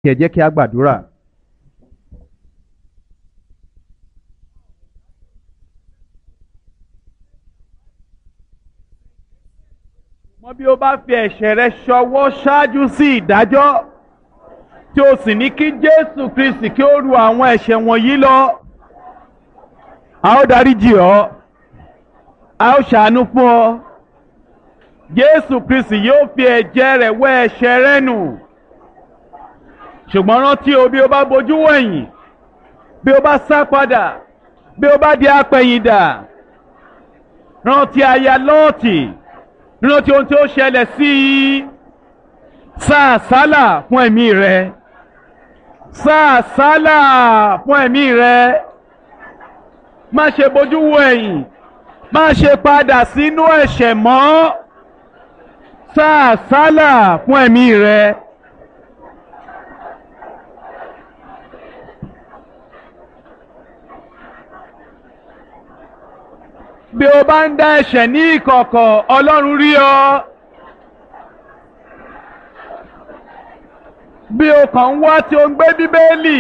Kí ẹ jẹ́ kí a gbàdúrà. Mọ bí o bá fi ẹ̀ṣẹ̀ rẹ ṣọwọ́ ṣáájú sí ìdájọ́ tí o sì ní kí Jésù Kristi kí ó ru àwọn ẹ̀ṣẹ̀ wọ̀nyí lọ, a ó dáríjì ọ́, a ó ṣàánú fún ọ. Jésù Kristi yóò fi ẹ̀jẹ̀ rẹ̀ wẹ ẹ̀ṣẹ̀ rẹ nù. Ṣùgbọ́n rántí o, bí o bá bojú wẹ̀yìn, bí o bá sá padà, bí o bá di apẹ̀yìndà, rántí aya Lọ́ọ̀tì, rántí ohun tí ó ṣẹlẹ̀ sí i. Sá àsálà fún ẹ̀mí rẹ, sá àsálà fún ẹ̀mí rẹ. Má ṣe bojú wẹ̀yìn, má ṣe padà sínú ẹ̀ṣẹ̀ mọ́. Sá àsálà fún ẹ̀mí rẹ. Bí o bá ń dá ẹ̀ṣẹ̀ ní ìkọ̀kọ̀, Ọlọ́run rí ọ. Bí o kàn ń wá tí o ń gbé Bíbélì,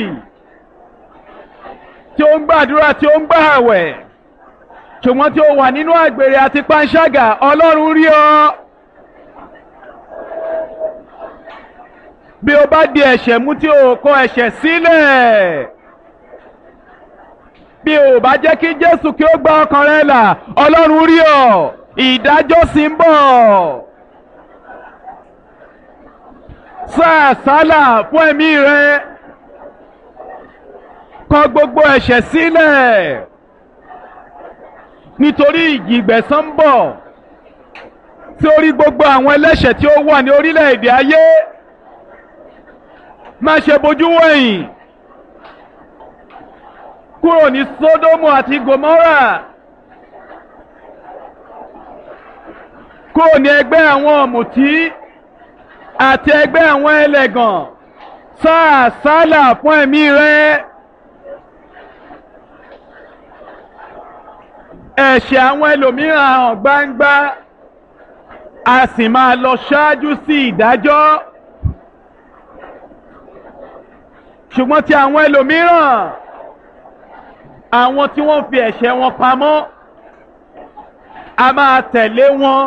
tí o ń gbàdúrà, tí o ń gbààwẹ̀, ṣùgbọ́n tí o wà nínú àgbèrè àti panṣágà, Ọlọ́run rí ọ. Bí o bá di ẹ̀ṣẹ̀ mú tí o kọ̀ ẹ̀ṣẹ̀ sílẹ̀, bí o bá jẹ́ kí Jésù kí ó gba ọkàn rẹ là, Ọlọ́run rí ọ. Ìdájọ́ sì ń bọ̀. Sá àsálà fún ẹ̀mí rẹ. Kọ̀ gbogbo ẹ̀ṣẹ̀ sílẹ̀, nítorí ìjì ìgbẹ̀san ń bọ̀ tí ó rí gbogbo àwọn ẹlẹ́ṣẹ̀ tí ó wà ní orílẹ̀-èdè ayé. Má ṣe bojú wẹ̀yìn kúrò ní Sódómù àti Gòmórà, kúrò ní ẹgbẹ́ àwọn ọ̀mùtí àti ẹgbẹ́ àwọn ẹlẹ́gàn. Sá àsálà fún ẹ̀mí rẹ. Ẹ̀ṣẹ̀ àwọn ẹlòmíràn hàn gbangba, a sì máa lọ ṣáájú sí ìdájọ́. Ṣùgbọ́n tí àwọn ẹlòmíràn, àwọn tí wọ́n fi ẹ̀ṣẹ̀ wọn pamọ́, a máa tẹ̀lé wọn.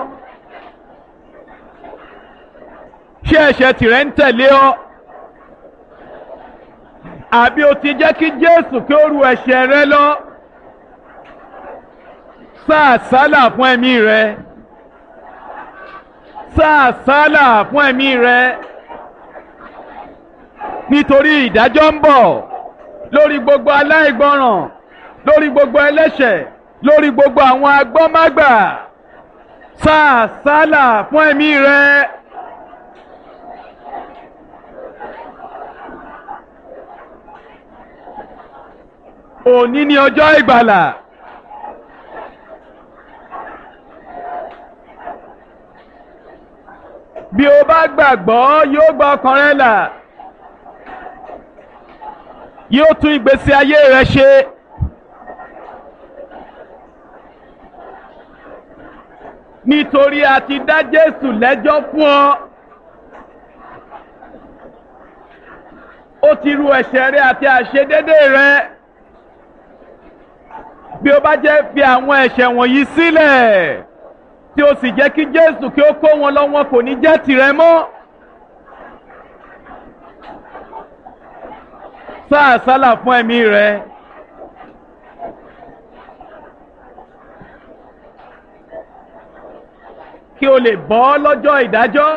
Ṣé ẹ̀ṣẹ̀ tìrẹ ń tẹ̀lé ọ? Àbí o ti jẹ́ kí Jésù kí ó ru ẹ̀ṣẹ̀ rẹ lọ? Sá àsálà fún ẹ̀mí rẹ. Sá àsálà fún ẹ̀mí rẹ. Nítorí ìdájọ́ ń bọ̀ lórí gbogbo aláìgbọràn, lórí gbogbo ẹlẹ́ṣẹ̀, lórí gbogbo àwọn agbọ́mágbà. Sá àsálà fún ẹ̀mí rẹ. Òní ni ọjọ́ ìgbàlà. Bí o bá gbàgbọ́, yóò gba ọkàn rẹ là, yóò tún ìgbésí ayé rẹ ṣe. Nítorí a ti dá Jésù lẹ́jọ́ fún ọ. Ó ti ru ẹ̀ṣẹ̀ rẹ àti àìṣedédé rẹ. Bí o bá jẹ́ fi àwọn ẹ̀ṣẹ̀ wọ̀nyí sílẹ̀, tí o sì jẹ́ kí Jésù kí ó kó wọn lọ, wọn kò ní jẹ́ tìrẹ mọ́. Sá àsálà fún ẹ̀mí rẹ. Kí o lè bọ́ lọ́jọ́ ìdájọ́.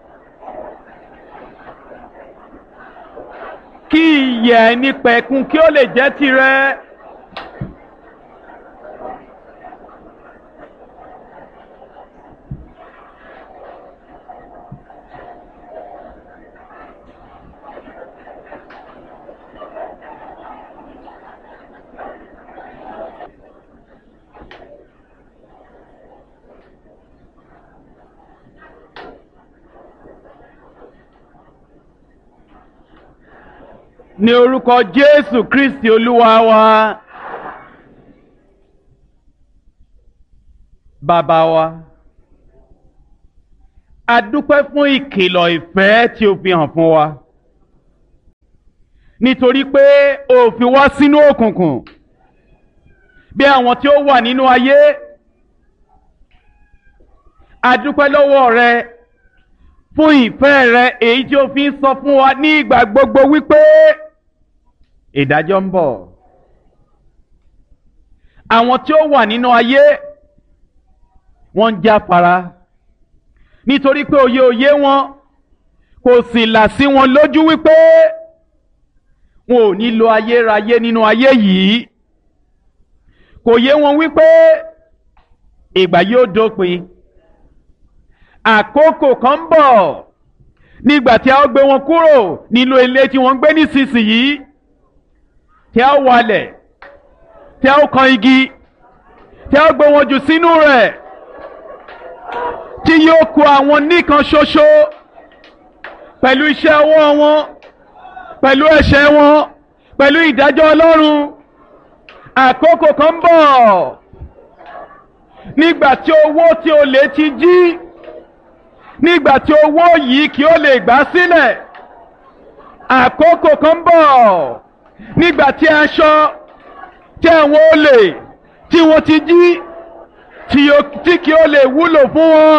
Kí ìyè àìnípẹ̀kun kí ó lè jẹ́ tìrẹ. Ní orúkọ Jésù Kristi Olúwa wa. Bàbá wa, a dúpẹ́ fún ìkìlọ̀ ìfẹ́ tí o fi hàn fún wa. nítorí pé o fi wá sínú òkùnkùn bí àwọn tí ó wà nínú ayé. A dúpẹ́ lọ́wọ́ rẹ fún ìfẹ́ rẹ èyí tí o fi ń sọ fún wa ní ìgbà gbogbo wípé ìdájọ́ ń bọ̀. Àwọn tí ó wà nínú ayé wọ́n ń jáfara nítorí pé òye wọn kò sì là sí wọn lójú wípé wọn ò ní lo ayérayé nínú ayé yìí. Kò yé wọn wípé ìgbà yóò dópin. Àkókò kan ń bọ̀ nígbà tí a ó gbé wọn kúrò nínú ilé tí wọ́n ń gbé nísinsìnyí, tí a ó walẹ̀, tí a ó kan igi, tí a ó gbé wọn jù sínú rẹ̀, tí yóò kù àwọn nìkan ṣoṣo pẹ̀lú iṣẹ́ ọwọ́ wọn, pẹ̀lú ẹ̀ṣẹ̀ wọn, pẹ̀lú ìdájọ́ Ọlọ́run. Àkókò kan ń bọ̀ nígbà tí owó tí olè ti jí, nígbà tí owó yìí kí ó lè gbà sílẹ̀. Àkókò kan ń bọ̀ nígbà tí aṣọ tí àwọn olè tí wọ́n ti jí tí kí ó lè wúlò fún wọn.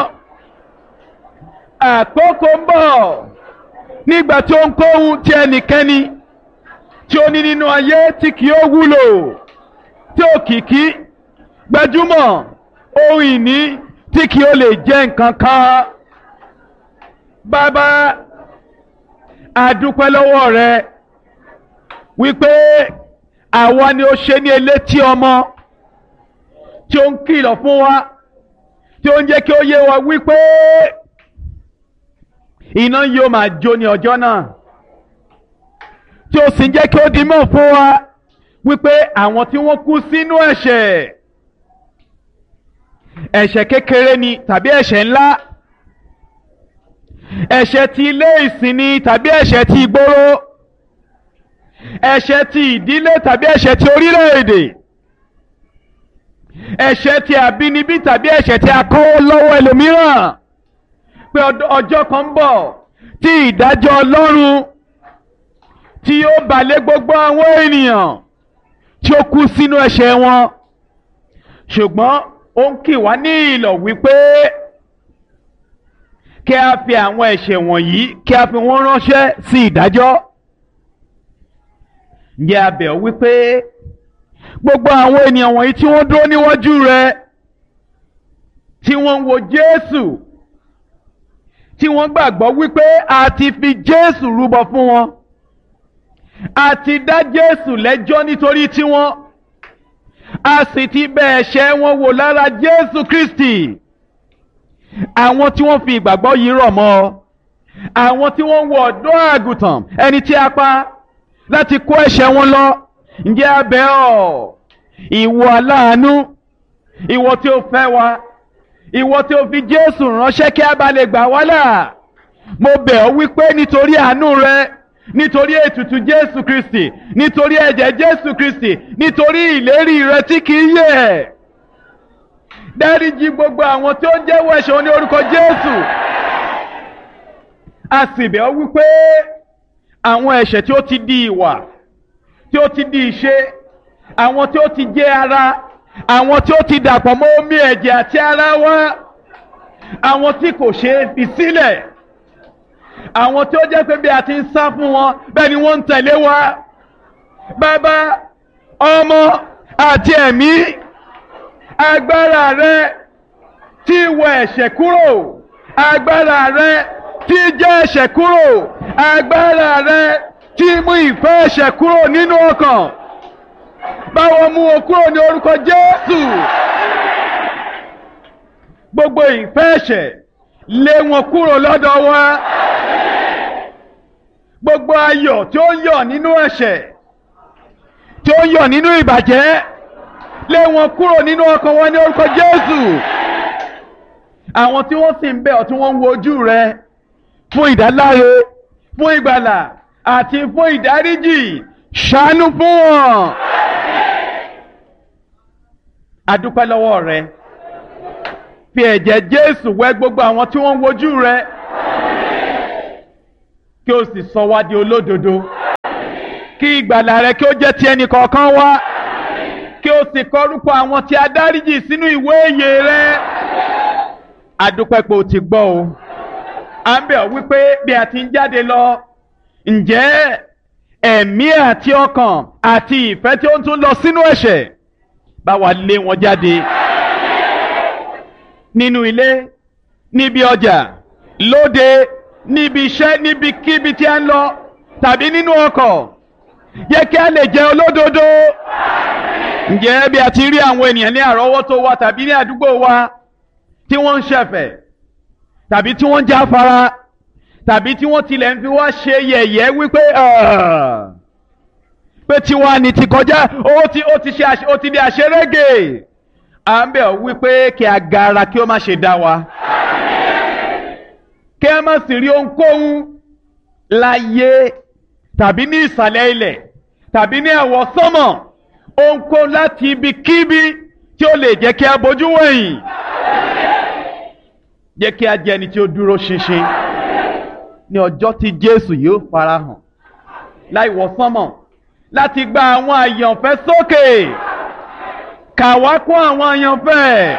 Àkókò ń bọ̀ nígbà tí ohunkóhun tí ẹnikẹ́ni tí ó ní nínú ayé tí kì ó wúlò, tí òkìkí, gbajúmọ̀, ohun ìní tí kì ó lè jẹ́ nǹkan kan. Bàbá, a dúpẹ́ lọ́wọ́ rẹ wípé àwa ni ó ṣe ní elétí ọmọ tí ó ń kìlọ̀ fún wa, tí ó ń jẹ́ kí ó yé wa wípé iná yóò máa jó ní ọjọ́ náà, tí ó sì ń jẹ́ kí ó di mọ̀ fún wa wípé àwọn tí wọ́n kú sínú ẹ̀ṣẹ̀ kékeré ni tàbí ẹ̀ṣẹ̀ ńlá, ẹ̀ṣẹ̀ ti ilé ìsìn ni tàbí ẹ̀ṣẹ̀ ti ìgboro, ẹ̀ṣẹ̀ ti ìdílé tàbí ẹ̀ṣẹ̀ ti orílẹ̀-èdè, ẹ̀ṣẹ̀ ti àbínibí tàbí ẹ̀ṣẹ̀ ti akọ́wọ́ lọ́wọ́ ẹlòmíràn, pé ọjọ́ kan ń bọ̀ tí ìdájọ́ Ọlọ́run tí yóò bà lé gbogbo àwọn ènìyàn tí ó kú sínú ẹ̀ṣẹ̀ wọn. Ṣùgbọ́n ó ń kì wá ní ìlọ̀ wípé kí a fi àwọn ẹ̀ṣẹ̀ wọ̀nyí kí a fi wọ́n ránṣẹ́ sí ìdájọ́. Ǹjẹ́ a bẹ̀ ọ́ wípé gbogbo àwọn ènìyàn wọ̀nyí tí wọ́n dúró níwájú rẹ, tí wọ́n ń wo Jésù, tí wọ́n gbàgbọ́ wípé a ti fi Jésù rúbọ fún wọn, a ti dá Jésù lẹ́jọ́ nítorí tiwọn, a sì ti bẹ̀ ẹ̀ṣẹ̀ wọn wò lára Jésù Kristi. Àwọn tí wọ́n fi ìgbàgbọ́ yìí rọ̀ mọ́ ọ, àwọn tí wọ́n ń wo ọ̀dọ́ àgùntàn ẹni tí a pa láti kó ẹ̀ṣẹ̀ wọn lọ. Ǹjẹ́ a bẹ̀ ọ́, ìwọ aláàánú, ìwọ tí ó fẹ́ wa, ìwọ tí ó fi Jésù ránṣẹ́ kí a bá lè gbà wá là, mo bẹ̀ ọ́ wípé nítorí àánú rẹ, nítorí ètùtù Jésù Kristi, nítorí ẹ̀jẹ̀ Jésù Kristi, nítorí ìlérí rẹ tí kì í yẹ̀, dáríjì gbogbo àwọn tí ó ń jẹ́wọ́ ẹ̀ṣẹ̀ wọn ní orúkọ Jésù. A sì bẹ̀ ọ́ wípé àwọn ẹ̀ṣẹ̀ tí ó ti di ìwà, tí ó ti di ìṣe, àwọn tí ó ti jẹ́ ara, àwọn tí ó ti dàpọ̀ mọ́ omi ẹ̀jẹ̀ àti ara wa, àwọn tí kò ṣe é fi sílẹ̀, àwọn tí ó jẹ́ pé bí a ti ń sá fún wọn bẹ́ẹ̀ ni wọ́n ń tẹ̀lé wa. Bàbá, Ọmọ àti Ẹ̀mí, agbára rẹ tí wọ ẹ̀ṣẹ̀ kúrò, agbára rẹ tí jẹ́ ẹ̀ṣẹ̀ kúrò, agbára rẹ tí mú ìfẹ́ ẹ̀ṣẹ̀ kúrò nínú ọkàn, báwo mú o kúrò ní orúkọ Jésù. Gbogbo ìfẹ́ ẹ̀ṣẹ̀ lé wọn kúrò lọ́dọ̀ wa. Gbogbo ayọ̀ tí ó ń yọ̀ nínú ẹ̀ṣẹ̀, tí ó ń yọ̀ nínú ìbàjẹ́, lé wọn kúrò nínú ọkàn wọn ní orúkọ Jésù. Àwọn tí wọ́n sì ń bẹ̀ ọ́, tí wọ́n ń wojú rẹ fún ìdáláre, fún ìgbàlà àti fún ìdáríjì, ṣàánú fún wọn. A dúpẹ́ lọ́wọ́ rẹ, fi ẹ̀jẹ̀ Jésù wẹ gbogbo àwọn tí wọ́n ń wojú rẹ, kí o sì sọ wá di olódodo, kí ìgbàlà rẹ kí ó jẹ́ ti ẹnì kọ̀ọ̀kan wa kí o sì kọ orúkọ àwọn tí a dáríjì sínú ìwé ìyè rẹ. Adúpẹ́ pé o ti gbọ́ o. À ń bẹ̀ ọ́ wípé bí a ti ń jáde lọ, ǹjẹ́ ẹ̀mí àti ọkàn àti ìfẹ́ tí ó ń tún lọ sínú ẹ̀ṣẹ̀ bá wa lé wọn jáde. Nínú ilé, níbi ọjà, lóde, níbi iṣẹ́, níbikíbi tí a ń lọ, tàbí nínú ọkọ̀, yẹ kí a lè jẹ́ olódodo. Ǹjẹ́ bí a ti rí àwọn ènìyàn ní àrọ́wọ́tó wa tàbí ní àdúgbò wa tí wọ́n ń ṣẹ̀fẹ̀, tàbí tí wọ́n ń jáfara, tàbí tí wọ́n tilẹ̀ ń fi wá ṣe yẹ̀yẹ́ wípé pé tiwa ni ti kọjá, ó ti di àṣerége. À ń bẹ̀ ọ́ wípé kí agara kí ó má ṣe dá wa. Kí a má sì rí ohunkóhun láyé tàbí ní ìsàlẹ̀ ilẹ̀ tàbí ní ẹ̀wọ̀ sánmọ̀, ohunkóhun láti ibikíbi tí ó lè jẹ́ kí a bojú wẹ̀yìn. Jẹ́ kí a jẹ́ ẹni tí ó dúró ṣinṣin ní ọjọ́ tí Jésù yóò farahàn láì wọ̀ sánmọ̀ láti gba àwọn àyànfẹ́ sókè. Kà wá kún àwọn àyànfẹ́.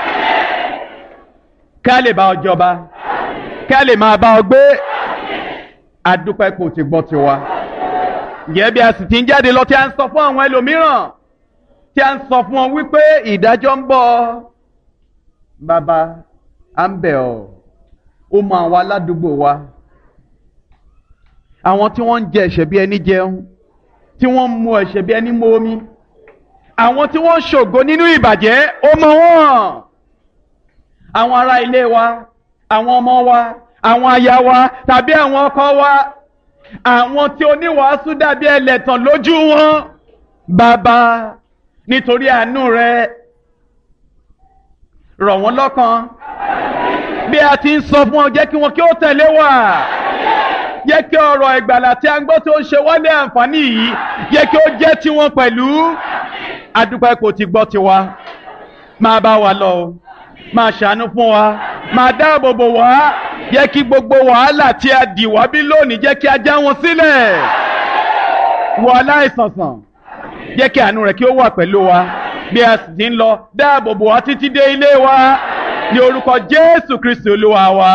Kí a lè bá ọ jọba, kí a lè máa bá ọ gbé. Adúpẹ́ pé o ti gbọ́ tiwa. Ǹjẹ́ bí a sì ti ń jáde lọ tí a ń sọ fún àwọn ẹlòmíràn, tí a ń sọ fún wọn wípé ìdájọ́ ń bọ̀. Bàbá, à ń bẹ̀ ọ́, ó mọ àwọn aládùúgbò wa, àwọn tí wọ́n ń jẹ ẹ̀ṣẹ̀ bí ẹni jẹun, tí wọ́n ń mu ẹ̀ṣẹ̀ bí ẹni mu omi, àwọn tí wọ́n ń ṣògo nínú ìbàjẹ́, ó mọ wọ́n. Àwọn ará ilé wa, àwọn ọmọ wa, àwọn aya wa tàbí àwọn ọkọ wa, àwọn tí oníwàásù dàbí ẹlẹ́tàn lójú wọn. Bàbá, nítorí àánú rẹ, rọ̀ wọ́n lọ́kàn. Bí a ti ń sọ fún ọ, jẹ́ kí wọn kí ó tẹ̀lé wa. Jẹ́ kí ọ̀rọ̀ ìgbàlà tí a ń gbọ́ tó ń ṣe wálé àǹfààní yìí, jẹ́ kí ó jẹ́ tiwọn pẹ̀lú. Adúpẹ́ kò ti gbọ́ tiwa. Máa bá wa lọ o. Máa ṣàánú fún wa. Máa dáàbò bò wá. Jẹ́ kí gbogbo wàhálà tí a dì wá bí lónìí, jẹ́ kí a já wọn sílẹ̀. Wò aláìsàn sàn. Jẹ́ kí àánú rẹ̀ kí ó wà pẹ̀lú wa. Bí a sì ti ń lọ, dáàbò bò wá títí dé ilé wa. Ní orúkọ Jésù Kristi Olúwa wa.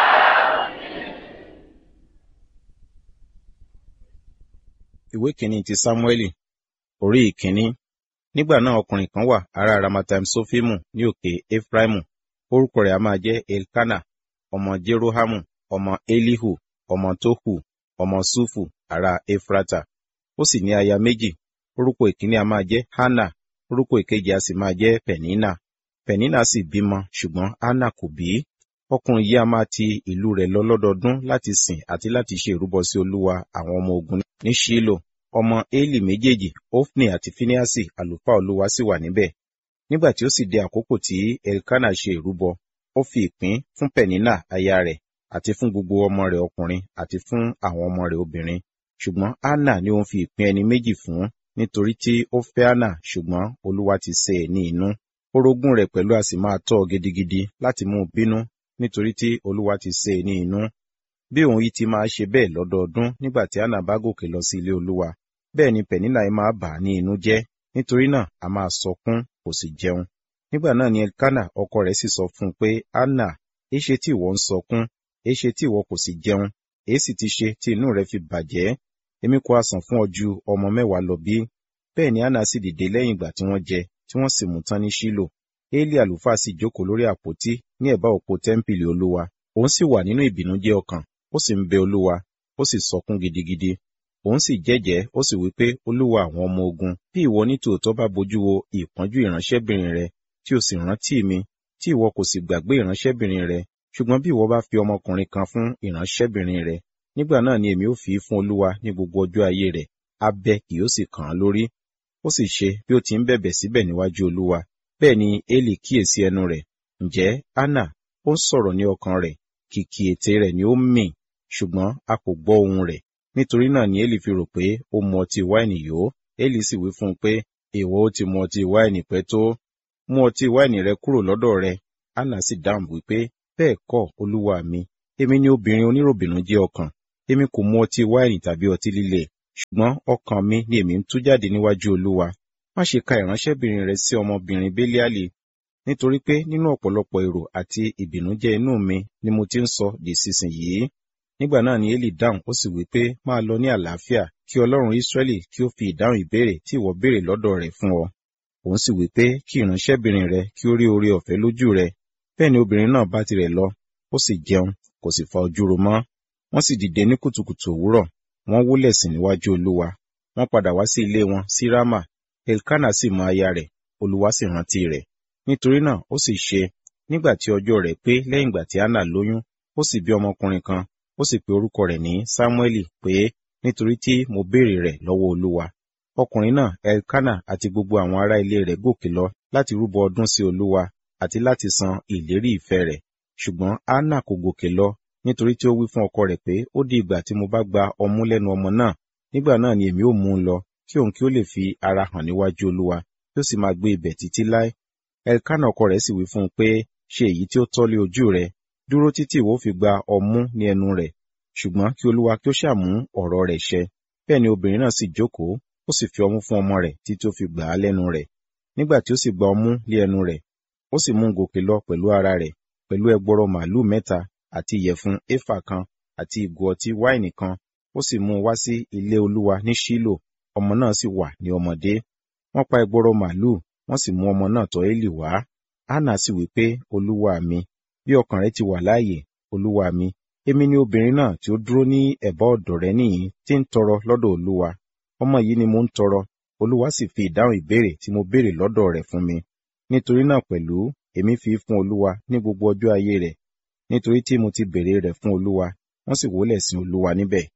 Ìwé kìíní ti Sámúẹ́lì, orí ìkíní. Nígbà náà ọkùnrin kan wà ará Ramataim Sofimu ní òkè Efraimu. Orúkọ rẹ̀ a máa jẹ́ Elkana, ọmọ Jerohamu, ọmọ Elihu, ọmọ Tohu, ọmọ Sufu, ará Efrata. Ó sì ní aya méjì. Orúkọ ìkíní a máa jẹ́ Hánà, orúkọ ìkejì a sì máa jẹ́ Pẹ̀nínà. Pẹ̀nínà sì bímọ, ṣùgbọ́n Hánà kò bí. Ọkùnrin yìí a máa ti ìlú rẹ̀ lọ lọ́dọọdún láti sìn àti láti ṣe ìrúbọ sí Olúwa àwọn ọmọ ogun ní Ṣílò. Ọmọ Eli méjèèjì, Ofni àti Finiasi, àlùfáà Olúwa sì wà níbẹ̀. Nígbà tí ó sì dé àkókò tí Elkana ṣe ìrúbọ, ó fi ìpín fún Pẹ̀nínà aya rẹ̀, àti fún gbogbo ọmọ rẹ̀ ọkùnrin, àti fún àwọn ọmọ rẹ̀ obìnrin. Ṣùgbọ́n Hánà ni ó ń fi ìpín ẹni méjì fún, nítorí tí ó fẹ́ Hánà, ṣùgbọ́n Olúwa ti ṣe é ní inú. Orogún rẹ̀ pẹ̀lú a sì máa tọ́ gidigidi láti mú bínú, nítorí tí Olúwa ti ṣe é ní inú. Bí òun yìí ti máa ṣe bẹ́ẹ̀ lọ́dọọdún nígbà tí Hánà bá gòkè lọ sí ilé Olúwa, bẹ́ẹ̀ ni Pẹ̀nínà máa bà á ní inú jẹ́, nítorí náà a máa sọkún, kò sì jẹun. Nígbà náà ni Elkana ọkọ rẹ̀ sì sọ fún un pé, Hánà, èéṣe tí ìwọ ń sọkún, èéṣe tí ìwọ kò sì jẹun, èéṣì ti ṣe tí inú rẹ fi bàjẹ́? Èmi kò ha sàn fún ọ ju ọmọ 10 lọ bí? Bẹ́ẹ̀ ni Hánà sì dìde lẹ́yìn ìgbà tí wọ́n jẹ, tí wọ́n sì mú tán ní Ṣílò. Eli àlùfáà sì jókòó lórí àpótí ní ẹ̀bá òpó tẹ́ḿpìlì Olúwa. Òun sì wà nínú ìbìnújẹ́ ọkàn, ó sì ń bẹ Olúwa, ó sì sọkún gidigidi. Òun sì jẹ́jẹ́, ó sì wí pé, Olúwa àwọn ọmọ ogun, bí ìwọ ní tòótọ́ bá bojú wo ìpọ́njú ìránṣẹ́bìnrin rẹ, tí o sì rántí mi, tí ìwọ kò sì gbàgbé ìránṣẹ́bìnrin rẹ, ṣùgbọ́n bí ìwọ bá fi ọmọkùnrin kan fún ìránṣẹ́bìnrin rẹ, nígbà náà ni èmi ó fi fún Olúwa ní gbogbo ọjọ́ ayé rẹ̀, abẹ kì yóò sì kàn án lórí. Ó sì ṣe bí ó ti ń bẹ̀bẹ̀ síbẹ̀ níwájú Olúwa. Bẹ́ẹ̀ ni Eli kíyèsí ẹnu rẹ̀. Ǹjẹ́ Hánà, ó ń sọ̀rọ̀ ní ọkàn rẹ̀, kìkì ètè rẹ̀ ni ó ń mì, ṣùgbọ́n a kò gbọ́ ohùn rẹ̀. Nítorí náà ni Eli fi rò pé ó mu ọtí wáìnì yó. Eli sì wí fún un pé, ìwọ ó ti mu ọtí wáìnì pẹ́ tó. Mú ọtí wáìnì rẹ kúrò lọ́dọ̀ rẹ. Hánà sì dáhùn wípé, bẹ́ẹ̀ kọ́, Olúwa mi, èmi ni obìnrin oníròbìnújẹ́ ọkàn. Èmi kò mu ọtí wáìnì tàbí ọtí líle, ṣùgbọ́n ọkàn mi ni èmi ń tú jáde níwájú Olúwa. Má ṣe ka ìránṣẹ́bìnrin rẹ sí ọmọbìnrin Beliali, nítorí pé nínú ọ̀pọ̀lọpọ̀ èrò àti ìbìnújẹ́ inú mi ni mo ti ń sọ di ìsinsìnyí. Nígbà náà ni Eli dáhùn, ó sì wí pé, máa lọ ní àlàáfíà, kí Ọlọ́run Ísírẹ́lì kí ó fi ìdáhùn ìbéèrè tí ìwọ béèrè lọ́dọ̀ rẹ̀ fún ọ. Òun sì wí pé, kí ìránṣẹ́bìnrin rẹ kí ó rí oore ọ̀fẹ́ lójú rẹ. Bẹ́ẹ̀ ni obìnrin náà bá tirẹ̀ lọ, ó sì jẹun, kò sì fa ojú ro mọ́. Wọ́n sì dìde ní kùtùkùtù òwúrọ̀, wọ́n wólẹ̀ sìn níwájú Olúwa. Wọ́n padà wá sí ilé wọn sí Rámà. Elkana sì mọ aya rẹ̀, Olúwa sì rántí rẹ̀. Nítorí náà ó sì ṣe, nígbà tí ọjọ́ rẹ̀ pé lẹ́yìn ìgbà tí Hánà lóyún, ó sì bí ọmọkùnrin kan, ó sì pe orúkọ rẹ̀ ní Sámúẹ́lì pé, nítorí tí mo béèrè rẹ̀ lọ́wọ́ Olúwa. Ọkùnrin náà, Elkana àti gbogbo àwọn ará ilé rẹ̀ gòkè lọ láti rúbọ ọdún sí Olúwa àti láti san ìlérí ìfẹ́ rẹ̀. Ṣùgbọ́n Hánà kò gòkè lọ, nítorí tí ó wí fún ọkọ rẹ̀ pé, ó di ìgbà tí mo bá gba ọmú lẹ́nu ọmọ náà, nígbà náà ni èmi ó mú un lọ, kí òun kí ó lè fi ara hàn níwájú Olúwa, kí ó sì máa gbé ibẹ̀ títí láé. Elkana ọkọ rẹ̀ sì wí fún un pé, ṣe èyí tí ó tọ́ lé ojú rẹ̀, dúró títí ìwọ fi gba ọmú ní ẹnu rẹ̀, ṣùgbọ́n kí Olúwa kí ó ṣàmú ọ̀rọ̀ rẹ̀ ṣẹ. Bẹ́ẹ̀ ni obìnrin náà sì jókòó, ó sì fi ọmú fún ọmọ rẹ̀ títí ó fi gbà á lẹ́nu rẹ̀. Nígbà tí ó sì gba ọmú lé ẹnu rẹ̀, ó sì mú un gòkè lọ pẹ̀lú ara rẹ̀, pẹ̀lú ẹgbọrọ màlúù 3 àti ìyẹ̀fun éfà kan àti ìgò ọtí wáìnì kan, ó sì mú un wá sí ilé Olúwa ní Ṣílò. Ọmọ náà sì wà ní ọmọdé. Wọ́n pa ẹgbọrọ màlúù, wọ́n sì mú ọmọ náà tọ̀ Élì wá. Hánà sì wí pé, Olúwa mi, bí ọkàn rẹ ti wà láàyè, Olúwa mi, èmi ni obìnrin náà tí ó dúró ní ẹ̀bá ọ̀dọ̀ rẹ níyìn tí ń tọrọ lọ́dọ̀ Olúwa. Ọmọ yìí ni mo ń tọrọ, Olúwa sì fi ìdáhùn ìbéèrè tí mo béèrè lọ́dọ̀ rẹ̀ fún mi. Nítorí náà pẹ̀lú, èmi fi fún Olúwa ní gbogbo ọjọ́ ayé rẹ̀, nítorí tí mo ti béèrè rẹ̀ fún Olúwa. Wọ́n sì wólẹ̀ sin Olúwa níbẹ̀.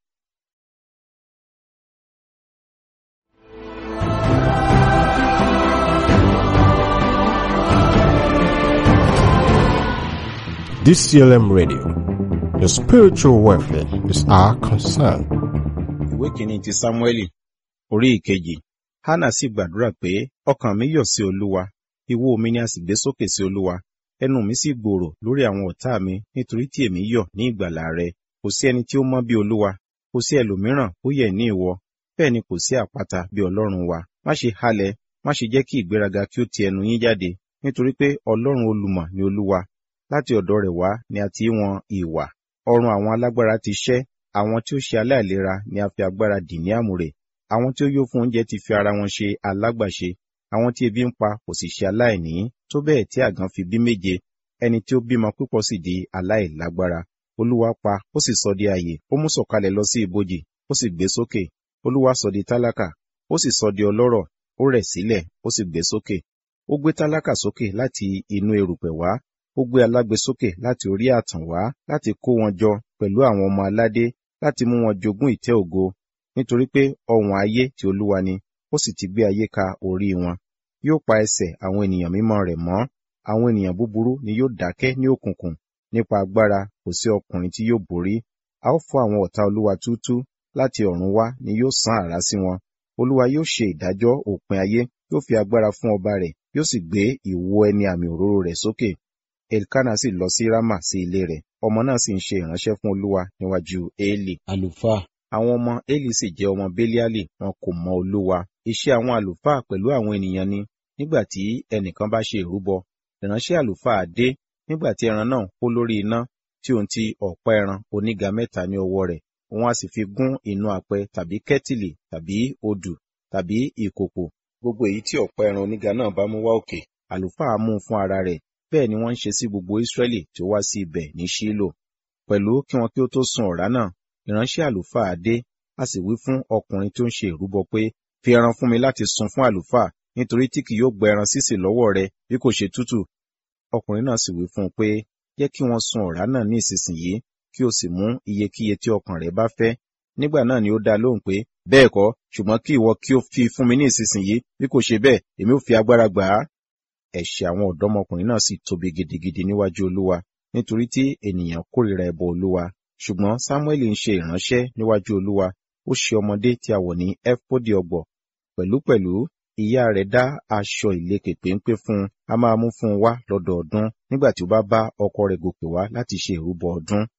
DCLM Radio. The spiritual welfare is our concern. Ìwé kìíní ti Sámúẹ́lì, orí ìkejì. Hánà sì gbàdúrà pé, ọkàn mi yọ̀ sí Olúwa, ìwo mi ni a sì gbé sókè sí Olúwa. Ẹnu mi sì gbòòrò lórí àwọn ọ̀tá mi, nítorí tí èmi yọ̀ ní ìgbàlà rẹ. Kò sí ẹni tí ó mọ́ bí Olúwa, kò sí ẹlòmíràn ó yẹ ní ìwọ, bẹ́ẹ̀ ni kò sí àpáta bí Ọlọ́run wa. Má ṣe halẹ̀, má ṣe jẹ́ kí ìgbéraga kí ó ti ẹnu yín jáde, nítorí pé Ọlọ́run olùmọ̀ ni Olúwa. Láti ọ̀dọ̀ rẹ̀ wá ni a ti wọn ìwà. Ọrùn àwọn alágbára ti ṣẹ́, àwọn tí ó ṣe aláìlera ni a fi agbára dì ní àmùrè. Àwọn tí ó yó fún oúnjẹ ti fi ara wọn ṣe alágbàṣe. Àwọn tí ebi ń pa kò sì ṣe aláìní, tó bẹ́ẹ̀ tí àgàn fi bí 7. Ẹni tí ó bímọ púpọ̀ sì di aláìlágbára. Olúwa pa, ó sì sọ di ààyè, ó mú sọ̀kalẹ̀ lọ sí ibojì, ó sì gbé sókè. Olúwa sọ di tálákà, ó sì sọ di ọlọ́rọ̀, ó rẹ̀ sílẹ̀, ó sì gbé sókè. Ó gbé tálákà sókè láti inú erùpẹ̀ wá, ó gbé alágbe sókè láti orí ààtàn wá, láti kó wọn jọ pẹ̀lú àwọn ọmọ aládé, láti mú wọn jogún ìtẹ́ ògo. Nítorí pé ọ̀wọ̀n ayé ti Olúwa ni, ó sì ti gbé ayé ka orí wọn. Yóò pa ẹsẹ̀ àwọn ènìyàn mímọ́ rẹ̀ mọ́, àwọn ènìyàn búburú ni yóò dákẹ́ ní òkùnkùn. Nípa agbára kò sí ọkùnrin tí yóò borí. A ó fọ́ àwọn ọ̀tá Olúwa túútúú, láti ọ̀run wá ni yóò sán àrá sí wọn. Olúwa yóò ṣe ìdájọ́ òpin ayé, yóò fi agbára fún ọba rẹ̀, yóò sì gbé ìwo ẹni àmì òróró rẹ̀ sókè. Elkana sì lọ sí Rámà sí ilé rẹ̀, ọmọ náà sì ń ṣe ìránṣẹ́ fún Olúwa níwájú Élì àlùfáà. Àwọn ọmọ Élì sì jẹ́ ọmọ Beliali, wọn kò mọ Olúwa. Iṣẹ́ àwọn àlùfáà pẹ̀lú àwọn ènìyàn ni, nígbà tí ẹnìkan bá ṣe ìrúbọ, ìránṣẹ́ àlùfáà dé, nígbà tí ẹran náà hó lórí iná, tí òun ti ọ̀pá ẹran oníga 3 ní ọwọ́ rẹ̀, òun a sì fi gún inú apẹ tàbí kẹ́tìlì tàbí odù tàbí ìkòkò. Gbogbo èyí tí ọ̀pá ẹran oníga náà bá mú wá òkè, àlùfáà mú un fún ara rẹ̀. Bẹ́ẹ̀ ni wọ́n ń ṣe sí gbogbo Ísírẹ́lì tí ó wá sí ibẹ̀ ní Ṣílò. Pẹ̀lú kí wọn kí ó tó sun ọ̀rá náà, ìránṣẹ́ àlùfáà dé, a sì wí fún ọkùnrin tí ó ń ṣe ìrúbọ pé, fi ẹran fún mi láti sun fún àlùfáà, nítorí tí kì yóò gba ẹran sísè lọ́wọ́ rẹ bí kò ṣe tútù. Ọkùnrin náà sì wí fún un pé, jẹ́ kí wọ́n sun ọ̀rá náà ní ìsinsìnyí, kí o sì mú iyekíye tí ọkàn rẹ bá fẹ́. Nígbà náà ni ó dá lóhùn pé, bẹ́ẹ̀ kọ́, ṣùgbọ́n kí ìwọ kí o fi fún mi ní ìsinsìnyí, bí kò ṣe bẹ́ẹ̀, èmi ó fi agbára gbà á. Ẹ̀ṣẹ̀ àwọn ọ̀dọ́mọkùnrin náà sì tóbi gidigidi níwájú Olúwa, nítorí tí ènìyàn kórìíra ẹbọ Olúwa. Ṣùgbọ́n Sámúẹ́lì ń ṣe ìránṣẹ́ níwájú Olúwa, ó ṣe ọmọdé tí a wọ̀ ní ẹfódì ọ̀gbọ̀. Pẹ̀lúpẹ̀lú, ìyá rẹ̀ dá aṣọ ìlekè péńpé fún un, a máa mú fún un wá lọ́dọọdún, nígbà tí ó bá bá ọkọ rẹ̀ gòkè wá láti ṣe ìrúbọ ọdún.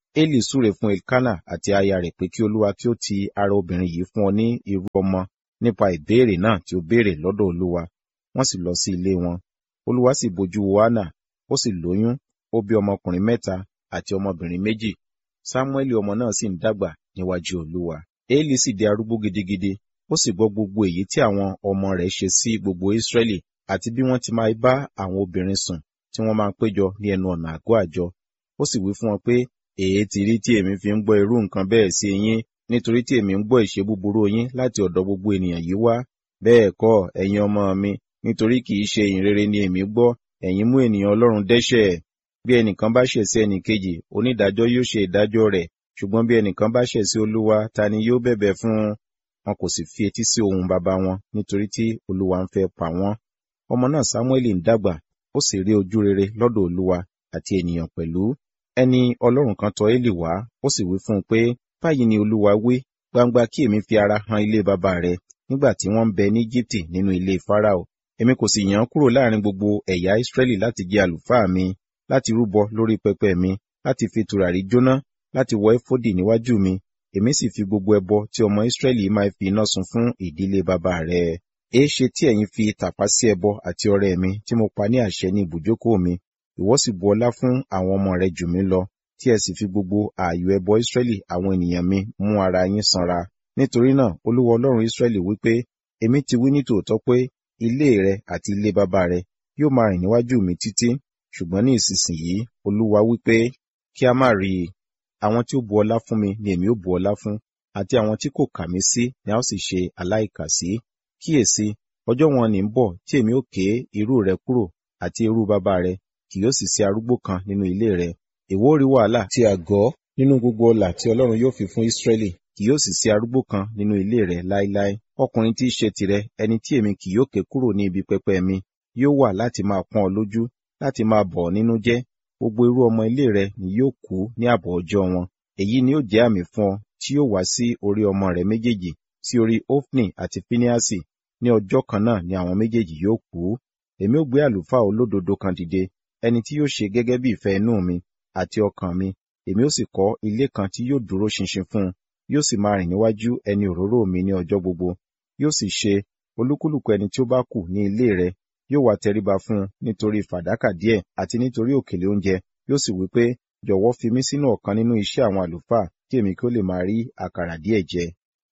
Eli súre fún Elkana àti aya rẹ̀ pé kí Olúwa kí ó ti ara obìnrin yìí fún ọ ní irú ọmọ nípa ìbéèrè náà tí ó béèrè lọ́dọ̀ Olúwa. Wọ́n sì lọ sí ilé wọn. Olúwa sì bojú wo Hánà, ó sì lóyún, ó bí ọmọkùnrin 3 àti ọmọbìnrin 2. Sámúẹ́lì ọmọ náà sì ń dàgbà níwájú Olúwa. Eli sì di arúgbó gidigidi, ó sì gbọ́ gbogbo èyí tí àwọn ọmọ rẹ̀ ṣe sí gbogbo Ísírẹ́lì àti bí wọ́n ti máa bá àwọn obìnrin sùn tí wọ́n máa péjọ ní ẹnu ọ̀nà àgọ́ àjọ. Ó sì wí fún wọn pé, èé ti rí tí èmi fi ń gbọ́ irú nǹkan bẹ́ẹ̀ sí yín, nítorí tí èmi ń gbọ́ ìṣe búburú yín láti ọ̀dọ̀ gbogbo ènìyàn yìí wá. Bẹ́ẹ̀ kọ́, ẹ̀yin ọmọ mi, nítorí kì í ṣe ìhìnrere ni èmi gbọ́, ẹ̀yin mú ènìyàn Ọlọ́run dẹ́ṣẹ̀. Bí ẹnìkan bá ṣẹ̀ sí ẹnìkejì, onídàájọ́ yóò ṣe ìdájọ́ rẹ̀, ṣùgbọ́n bí ẹnìkan bá ṣẹ̀ sí Olúwa, ta ni yóò bẹ̀bẹ̀ fún un? Wọn kò sì fi etí sí ohùn baba wọn, nítorí tí Olúwa ń fẹ́ pa wọ́n. Ọmọ náà Sámúẹ́lì ń dàgbà, ó sì rí ojú rere lọ́dọ̀ Olúwa àti ènìyàn pẹ̀lú. Ẹni Ọlọ́run kan tọ̀ Élì wá, ó sì wí fún un pé, báyìí ni Olúwa wí, gbangba kí èmi fi ara han ilé baba rẹ, nígbà tí wọ́n ń bẹ ní Jíptì nínú ilé Fáráò. Èmi kò sì yàn án kúrò láàrin gbogbo ẹ̀yà Ísírẹ́lì láti jẹ́ àlùfáà mi, láti rúbọ lórí pẹpẹ mi, láti fi tùràrí jóná, láti wọ éfódì níwájú mi. Èmi sì fi gbogbo ẹbọ tí ọmọ Ísírẹ́lì máa fi iná sun fún ìdílé baba rẹ̀. Èéṣe tí ẹ̀yin fi tàpá sí ẹbọ àti ọrẹ mi tí mo pa ní àṣẹ ní ibùjókòó mi? Ìwọ sì bu ọlá fún àwọn ọmọ rẹ jù mí lọ, tí ẹ sì fi gbogbo ààyò ẹbọ Ísírẹ́lì àwọn ènìyàn mi mú ara yín sanra. Nítorí náà, Olúwa Ọlọ́run Ísírẹ́lì wí pé, èmi ti wí ní tòótọ́ pé ilé rẹ àti ilé baba rẹ yóò máa rìn níwájú mi títí. Ṣùgbọ́n ní ìsinsìnyí, Olúwa wí pé, kí a má rí i. Àwọn tí ó bu ọlá fún mi ni èmi ó bu ọlá fún, àti àwọn tí kò kà mí sí ni a ó sì ṣe aláìkàsí. Kíyèsí, ọjọ́ wọn ní ń bọ̀ tí èmi ó ké irú rẹ kúrò àti irú baba rẹ, kì yóò sì sí arúgbó kan nínú ilé rẹ. Ìwọ ó rí wàhálà tí àgọ́ nínú gbogbo ọlà tí Ọlọ́run yóò fi fún Ísírẹ́lì, kì yóò sì sí arúgbó kan nínú ilé rẹ láéláé. Ọkùnrin tí í ṣe tìrẹ, ẹni tí èmi kì yóò ké kúrò ní ibi pẹpẹ mi, yóò wà láti máa pọ́n ọ lójú, láti máa bọ̀ ọ́ nínú jẹ́. Gbogbo irú ọmọ ilé rẹ ni yóò kú ní àbọ̀ ọjọ́ wọn. Èyí ni ó jẹ́ àmì fún ọ tí yóò wá sí orí ọmọ rẹ méjèèjì, sí orí Ofni àti Fíníásì. Ní ọjọ́ kan náà ni àwọn méjèèjì yóò kú. Èmi ó gbé àlùfáà olódodo kan dìde, ẹni tí yóò ṣe gẹ́gẹ́ bí ìfẹ́ inú mi àti ọkàn mi. Èmi ó sì kọ́ ilé kan tí yóò dúró ṣinṣin fún un, yóò sì máa rìn níwájú ẹni òróró mi ní ọjọ́ gbogbo. Yóò sì ṣe, olúkúlùkù ẹni tí ó bá kù ní ilé rẹ yóò wá tẹríba fún un nítorí fàdákà díẹ̀ àti nítorí òkèlè oúnjẹ. Yóò sì wí pé, jọ̀wọ́ fi mí sínú ọ̀kan nínú iṣẹ́ àwọn àlùfáà, kí èmi kí ó lè máa rí àkàrà díẹ̀ jẹ.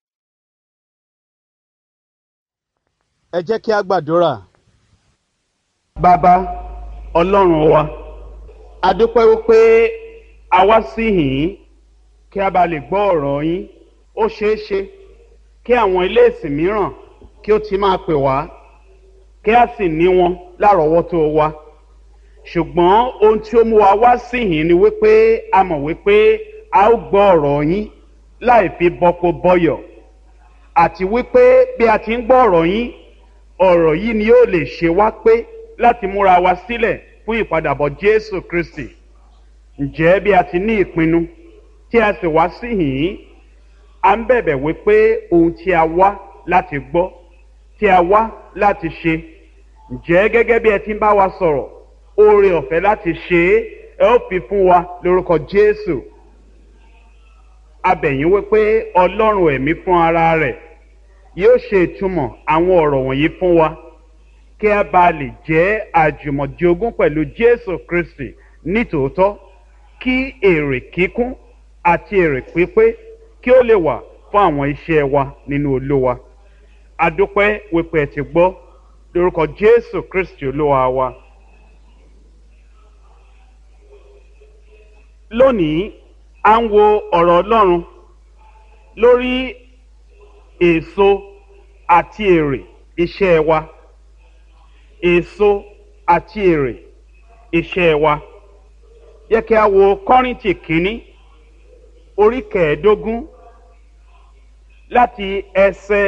Ẹ jẹ́ kí a gbàdúrà. Bàbá Ọlọ́run wa, A dúpẹ́ wípé a wá sí yìnyín kí a bá lè gbọ́ ọ̀rọ̀ yín. Ó ṣeé ṣe kí àwọn ilé ìsìn mìíràn kí ó ti máa pè wá, kí a sì ní wọn lárọ̀ọ́wọ́tó wa. Ṣùgbọ́n ohun tí ó mú wa wá sí yìnyín ni wípé a mọ̀ wípé a ó gbọ́ ọ̀rọ̀ yín láì fi bọ́kó bọ́yọ̀. Àti wípé bí a ti ń gbọ́ ọ̀rọ̀ yín, ọ̀rọ̀ yìí ni yóò lè ṣe wá pé láti múra wa sílẹ̀ fún ìpadàbọ̀ Jésù Kristi. Ǹjẹ́ bí a ti ní ìpinnu tí a sì wá sí yìnyín, a ń bẹ̀bẹ̀ wípé ohun tí a wá láti gbọ́, tí a wá láti ṣe, ǹjẹ́ gẹ́gẹ́ bí ẹ ti ń bá wa sọ̀rọ̀, oore ọ̀fẹ́ láti ṣe ẹ ó fi fún wa lórúkọ Jésù. A bẹ̀ yín wípé Ọlọ́run ẹ̀mí fún ara rẹ̀ yóò ṣe ìtumọ̀ àwọn ọ̀rọ̀ wọ̀nyí fún wa, kí a bá lè jẹ́ àjùmọ̀jogún pẹ̀lú Jésù Kristi nítòótọ́, kí èrè kíkún àti èrè pípé kí ó lè wà fún àwọn iṣẹ́ wa nínú Olúwa. A dúpẹ́ wípé ẹ ti gbọ́, lórúkọ Jésù Kristi Olúwa wa. Lónìí, a ń wo ọ̀rọ̀ Ọlọ́run lórí èso àti èrè iṣẹ́ wa. Èso àti èrè iṣẹ́ wa. Yẹ kí a wo Kọ́ríńtì kínní orí 15 láti ẹsẹ̀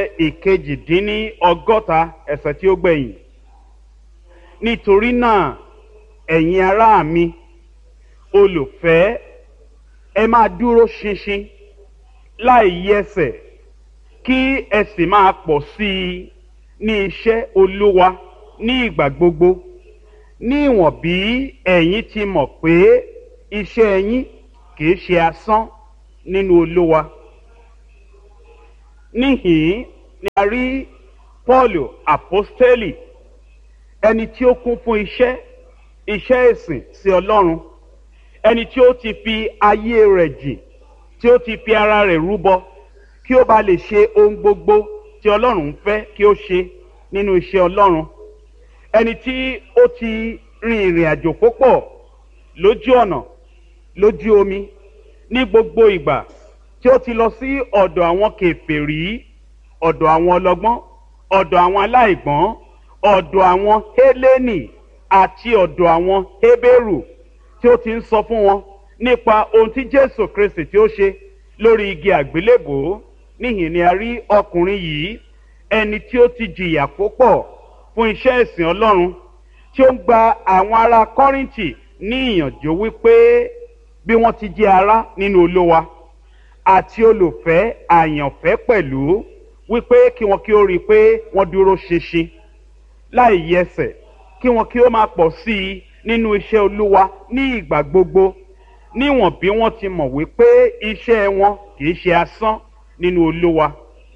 61 ẹsẹ̀ tí ó gbẹ̀yìn. Nítorí náà, ẹ̀yin ará mi olùfẹ́, ẹ máa dúró ṣinṣin láì yẹsẹ̀, kí ẹ sì máa pọ̀ sí i ní iṣẹ́ Olúwa ní ìgbà gbogbo, ní ìwọ̀n bí ẹ̀yin ti mọ̀ pé iṣẹ́ yín kìí ṣe asán nínú Olúwa. Níhìn ni a rí Pọ́ọ̀lù àpọ́stélì, ẹni tí ó kún fún iṣẹ́ ìsìn sí Ọlọ́run, ẹni tí ó ti fi ayé rẹ̀ jìn, tí ó ti fi ara rẹ̀ rúbọ kí ó bá lè ṣe ohun gbogbo tí Ọlọ́run ń fẹ́ kí ó ṣe nínú iṣẹ́ Ọlọ́run, ẹni tí ó ti rin ìrìn àjò púpọ̀ lójú ọ̀nà, lójú omi, ní gbogbo ìgbà tí ó ti lọ sí ọ̀dọ̀ àwọn kèfèrí, ọ̀dọ̀ àwọn ọlọ́gbọ́n, ọ̀dọ̀ àwọn aláìgbọ́n, ọ̀dọ̀ àwọn Hélénì àti ọ̀dọ̀ àwọn Hébérù, tí ó ti ń sọ fún wọn nípa ohun tí Jésù Kristi tí ó ṣe lórí igi àgbélébòó. Níhìn ni a rí ọkùnrin yìí, ẹni tí ó ti jìyà púpọ̀ fún iṣẹ́ ìsìn Ọlọ́run, tí ó ń gba àwọn ará Kọ́ríńtì ní ìyànjú wípé bí wọ́n ti jẹ́ ará nínú Olúwa àti olùfẹ́ àyànfẹ́ pẹ̀lú, wípé kí wọn kí ó rí i pé wọ́n dúró ṣinṣin láì yẹsẹ̀, kí wọn kí ó máa pọ̀ sí i nínú iṣẹ́ Olúwa ní ìgbà gbogbo, níwọ̀n bí wọ́n ti mọ̀ wípé iṣẹ́ wọn kìí ṣe asán nínú Olúwa.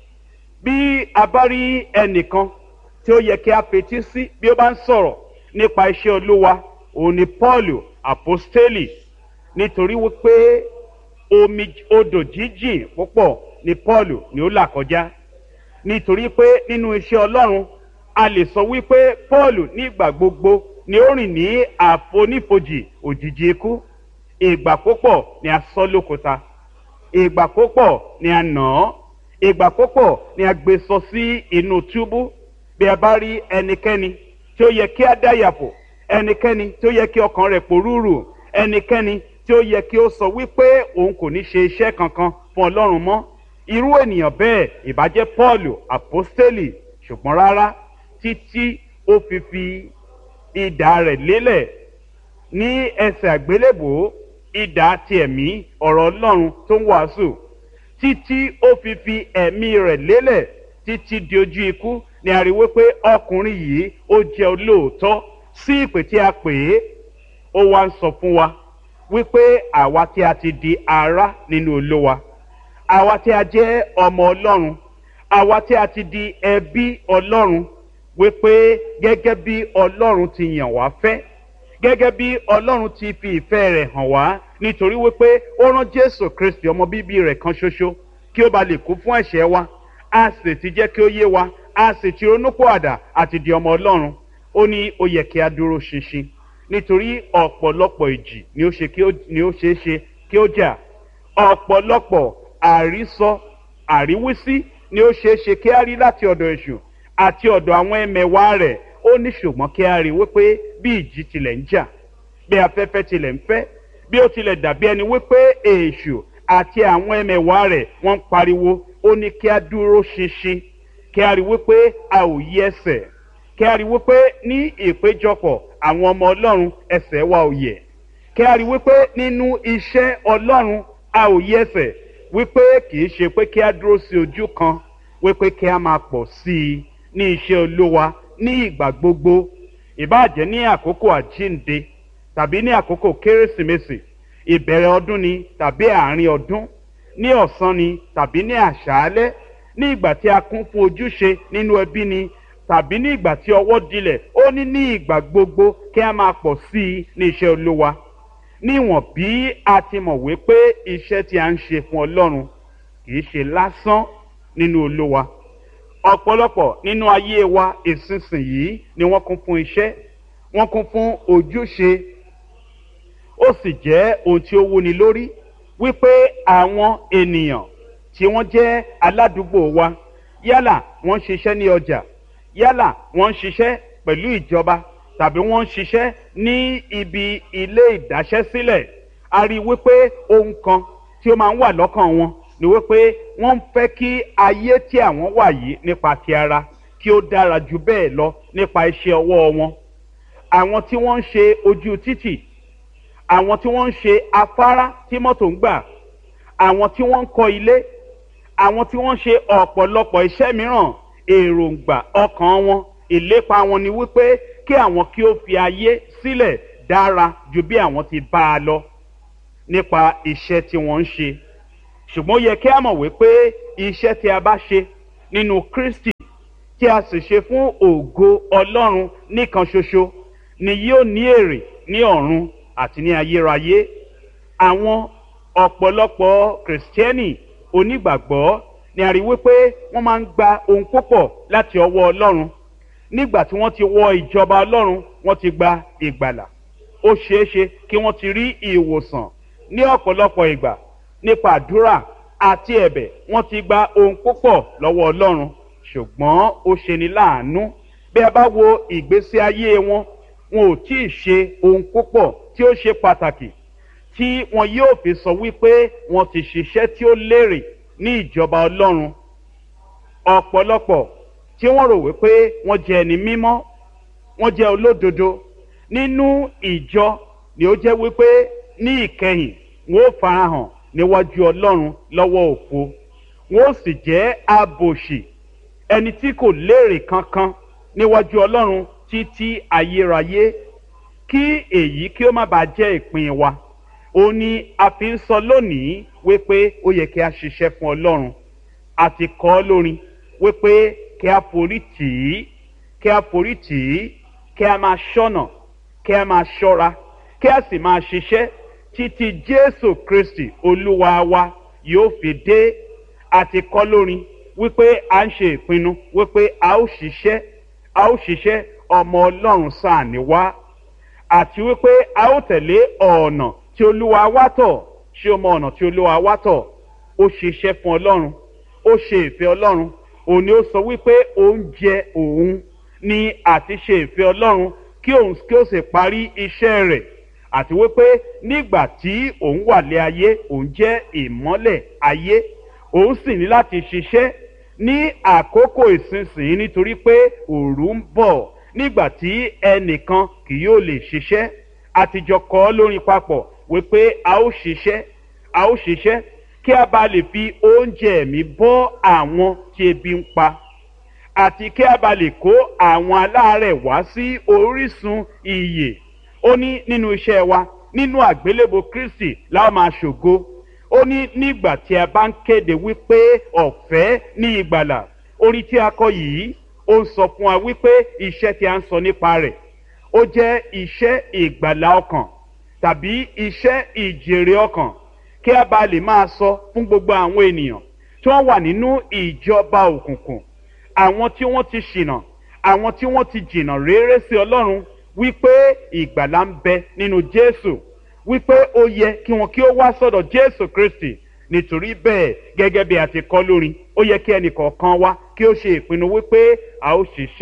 Bí a bá rí ẹnìkan tí ó yẹ kí a fetí sí bí ó bá ń sọ̀rọ̀ nípa iṣẹ́ Olúwa, òun ni Pọ́ọ̀lù àpọ́stélì, nítorí wípé odò jíjìn púpọ̀ ni Pọ́ọ̀lù ni ó là kọjá. Nítorí pé nínú iṣẹ́ Ọlọ́run a lè sọ wípé Pọ́ọ̀lù ní ìgbà gbogbo ni ó rìn ní àfonífojì òjìji ikú. Ìgbà púpọ̀ ni a sọ lókúta, ìgbà púpọ̀ ni a nà án, ìgbà púpọ̀ ni a gbé sọ sí inú túbú. Bí a bá rí ẹnikẹ́ni tí ó yẹ kí a dáyàfò, ẹnikẹ́ni tí ó yẹ kí ọkàn rẹ̀ pòrúurù, ẹnikẹ́ni tí ó yẹ kí ó sọ wípé òun kò ní ṣe iṣẹ́ kankan fún Ọlọ́run mọ́, irú ènìyàn bẹ́ẹ̀ ìbá jẹ́ Pọ́ọ̀lù àpọ́stélì. Ṣùgbọ́n rárá, títí ó fi idà rẹ̀ lélẹ̀ ní ẹsẹ̀ àgbélébòó, idà ti ẹ̀mí ọ̀rọ̀ Ọlọ́run tó ń wàásù, títí ó fi ẹ̀mí rẹ̀ lélẹ̀ títí di ojú ikú, ni a rí wípé ọkùnrin yìí ó jẹ́ olóòótọ́ sí ìpè tí a pè é. Ó wá ń sọ fún wa wípé àwa tí a ti di ará nínú Olúwa, àwa tí a jẹ́ ọmọ Ọlọ́run, àwa tí a ti di ẹbí Ọlọ́run, wípé gẹ́gẹ́ bí Ọlọ́run ti yàn wá fẹ́, gẹ́gẹ́ bí Ọlọ́run ti fi ìfẹ́ rẹ̀ hàn wá, nítorí wípé ó rán Jésù Kristi ọmọ bíbí rẹ̀ kan ṣoṣo kí ó bá lè kú fún ẹ̀ṣẹ̀ wa, a sì ti jẹ́ kí ó yé wa, a sì ti ronúpìwàdà àti di ọmọ Ọlọ́run. Ó ní ó yẹ kí a dúró ṣinṣin, nítorí ọ̀pọ̀lọpọ̀ ìjì ni ó ṣeé ṣe kí ó jà, ọ̀pọ̀lọpọ̀ àrísọ àríwísí ni ó ṣeé ṣe kí a rí láti ọ̀dọ̀ èṣù àti ọ̀dọ̀ àwọn ẹmẹ̀wà rẹ̀. Ó ní ṣùgbọ́n kí a rí wípé bí ìjì tilẹ̀ ń jà, bí afẹ́fẹ́ tilẹ̀ ń fẹ́, bí ó tilẹ̀ dàbí ẹni wípé èṣù àti àwọn ẹmẹ̀wà rẹ̀ wọ́n ń pariwo, ó ní kí a dúró ṣinṣin, kí a rí wípé a ò yí ẹsẹ̀, kí a rí wípé ní ìpéjọpọ̀ àwọn ọmọ Ọlọ́run ẹsẹ̀ wa ò yẹ̀, kí a rí wípé nínú iṣẹ́ Ọlọ́run a ò yí ẹsẹ̀, wípé kìí ṣe pé kí a dúró sí ojú kan, wípé kí a máa pọ̀ sí i ní iṣẹ́ Olúwa ní ìgbà gbogbo, ìbáàjẹ́ ní àkókò àjíǹde tàbí ní àkókò Kérésìmesì, ìbẹ̀rẹ̀ ọdún ni tàbí àárín ọdún, ní ọ̀sán ni tàbí ní àṣálẹ́, ní ìgbà tí a kún fún ojúṣe nínú ẹbí ni tàbí ní ìgbà tí ọwọ́ dilẹ̀. Ó ní ìgbà gbogbo kí a máa pọ̀ sí i ní iṣẹ́ Olúwa, níwọ̀n bí a ti mọ̀ wípé iṣẹ́ tí a ń ṣe fún Ọlọ́run kìí ṣe lásán nínú Olúwa. Ọ̀pọ̀lọpọ̀ nínú ayé wa ìsinsìnyí ni wọ́n kún fún iṣẹ́, wọ́n kún fún ojúṣe. Ó sì jẹ́ ohun tí ó wúni lórí wípé àwọn ènìyàn tí wọ́n jẹ́ aládùúgbò wa, yálà wọ́n ń ṣiṣẹ́ ní ọjà, yálà wọ́n ń ṣiṣẹ́ pẹ̀lú ìjọba, tàbí wọ́n ń ṣiṣẹ́ ní ibi ilé ìdáṣẹ́sílẹ̀, a rí wípé ohun kan tí ó máa ń wà lọ́kàn wọn ni wípé wọ́n ń fẹ́ kí ayé tí àwọn wà yìí nípa ti ara kí ó dára jù bẹ́ẹ̀ lọ nípa iṣẹ́ ọwọ́ wọn. Àwọn tí wọ́n ń ṣe ojú títì, àwọn tí wọ́n ń ṣe afárá tí mọ́tò ń gbà, àwọn tí wọ́n ń kọ́ ilé, àwọn tí wọ́n ń ṣe ọ̀pọ̀lọpọ̀ iṣẹ́ mìíràn, èròǹgbà ọkàn wọn, ìlépa wọn ni wípé kí àwọn kí ó fi ayé sílẹ̀ dára ju bí àwọn ti bá a lọ. nípa iṣẹ́ tí wọ́n ń ṣe ṣùgbọ́n ó yẹ kí a mọ̀ wípé iṣẹ́ tí a bá ṣe nínú Kristi tí a sì ṣe fún ògo Ọlọ́run nìkan ṣoṣo ni yóò ní èrè ní ọ̀run àti ní ayérayé. Àwọn ọ̀pọ̀lọpọ̀ kìrìsìtẹ́nì onígbàgbọ́ ni a rí wípé wọ́n máa ń gba ohun púpọ̀ láti ọwọ́ Ọlọ́run. Nígbà tí wọ́n ti wọ ìjọba Ọlọ́run, wọ́n ti gba ìgbàlà. Ó ṣeéṣe kí wọ́n ti rí ìwòsàn ní ọ̀pọ̀lọpọ̀ ìgbà nípa àdúrà àti ẹ̀bẹ̀. Wọ́n ti gba ohun púpọ̀ lọ́wọ́ Ọlọ́run. Ṣùgbọ́n ó ṣeni láàánú bí a bá wo ìgbésí ayé wọn, wọn ò tí ì ṣe ohun púpọ̀ tí ó ṣe pàtàkì tí wọn yóò fi sọ wípé wọn ti ṣiṣẹ́ tí ó lérè ní ìjọba Ọlọ́run. Ọ̀pọ̀lọpọ̀ tí wọ́n rò wípé wọ́n jẹ́ ẹni mímọ́, wọ́n jẹ́ olódodo nínú ìjọ ni ó jẹ́ wípé ní ìkẹyìn wọn ó farahàn níwájú Ọlọ́run lọ́wọ́ òfo. Wọn ó sì jẹ́ abòṣì, ẹni tí kò lérè kankan níwájú Ọlọ́run títí ayérayé. Kí èyí kí ó má bàa jẹ́ ìpín wa, ó ní a fi ń sọ lónìí wípé ó yẹ kí a ṣiṣẹ́ fún Ọlọ́run. A ti kọ ọ́ lórin wípé kí a forí tì í, kí a forí tì í, kí a máa ṣọ́nà, kí a máa ṣọ́ra, kí a sì máa ṣiṣẹ́ títí Jésù Kristi Olúwa wa yóò fi dé. A ti kọ lórin wípé a ń ṣe ìpinnu wípé a ó ṣiṣẹ́ ọmọ Ọlọ́run sáà ní wá, àti wípé a ó tẹ̀lé ọ̀nà tí Olúwa wá tọ̀. Ṣé o mọ ọ̀nà tí Olúwa wá tọ̀? Ó ṣiṣẹ́ fún Ọlọ́run, ó ṣe ìfẹ́ Ọlọ́run. Òun ni ó sọ wípé oúnjẹ òun ni àti ṣe ìfẹ́ Ọlọ́run kí òun kí ó sì parí iṣẹ́ rẹ̀, àti wípé nígbà tí òun wà lé ayé òun jẹ́ ìmọ́lẹ̀ ayé. Òun sì ní láti ṣiṣẹ́ ní àkókò ìsinsìnyí nítorí pé òru ń bọ̀ nígbà tí ẹnìkan kì yóò lè ṣiṣẹ́. Àtijọ́ kọ ọ́ lórin papọ̀ wípé a ó ṣiṣẹ́ kí a bá lè fi oúnjẹ ẹ̀mí bọ́ àwọn tí ebi ń pa, àti kí a bá lè kó àwọn aláàárẹ̀ wá sí orísun ìyè. Ó ní nínú iṣẹ́ wa, nínú àgbélébò Kristi la máa ṣògo. Ó ní nígbà tí a bá ń kéde wípé ọ̀fẹ́ ní ìgbàlà. Orin tí a kọ yìí ó ń sọ fún wa wípé iṣẹ́ tí a ń sọ nípa rẹ̀ ó jẹ́ iṣẹ́ ìgbàlà ọkàn tàbí iṣẹ́ ìjèrè ọkàn, kí a bá lè máa sọ fún gbogbo àwọn ènìyàn tí wọ́n wà nínú ìjọba òkùnkùn, àwọn tí wọ́n ti ṣìnà, àwọn tí wọ́n ti jìnà réré sí Ọlọ́run, wípé ìgbàlà ń bẹ nínú Jésù, wípé ó yẹ kí wọn kí ó wá sọ́dọ̀ Jésù Kristi. Nítorí bẹ́ẹ̀, gẹ́gẹ́ bí a ti kọ lórin, ó yẹ kí ẹnìkọ̀ọ̀kan wa kí ó ṣe ìpinnu wípé a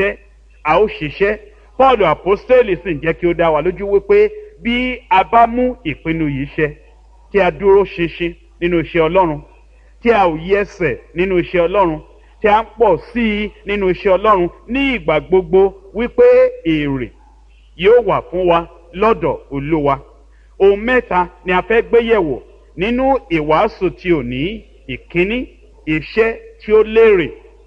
ó ṣiṣẹ́. Pọ́ọ̀lù àpọ́stélì sì ń jẹ́ kí ó dá wa lójú wípé bí a bá mú ìpinnu yìí ṣẹ, tí a dúró ṣinṣin nínú iṣẹ́ Ọlọ́run, tí a ò yẹsẹ̀ nínú iṣẹ́ Ọlọ́run, tí a ń pọ̀ sí i nínú iṣẹ́ Ọlọ́run ní ìgbà gbogbo, wípé èrè yóò wà fún wa lọ́dọ̀ Olúwa. Ohun mẹ́ta ni a fẹ́ gbé yẹ̀wò nínú ìwàásù tí òní. Ìkíní, iṣẹ́ tí ó lérè.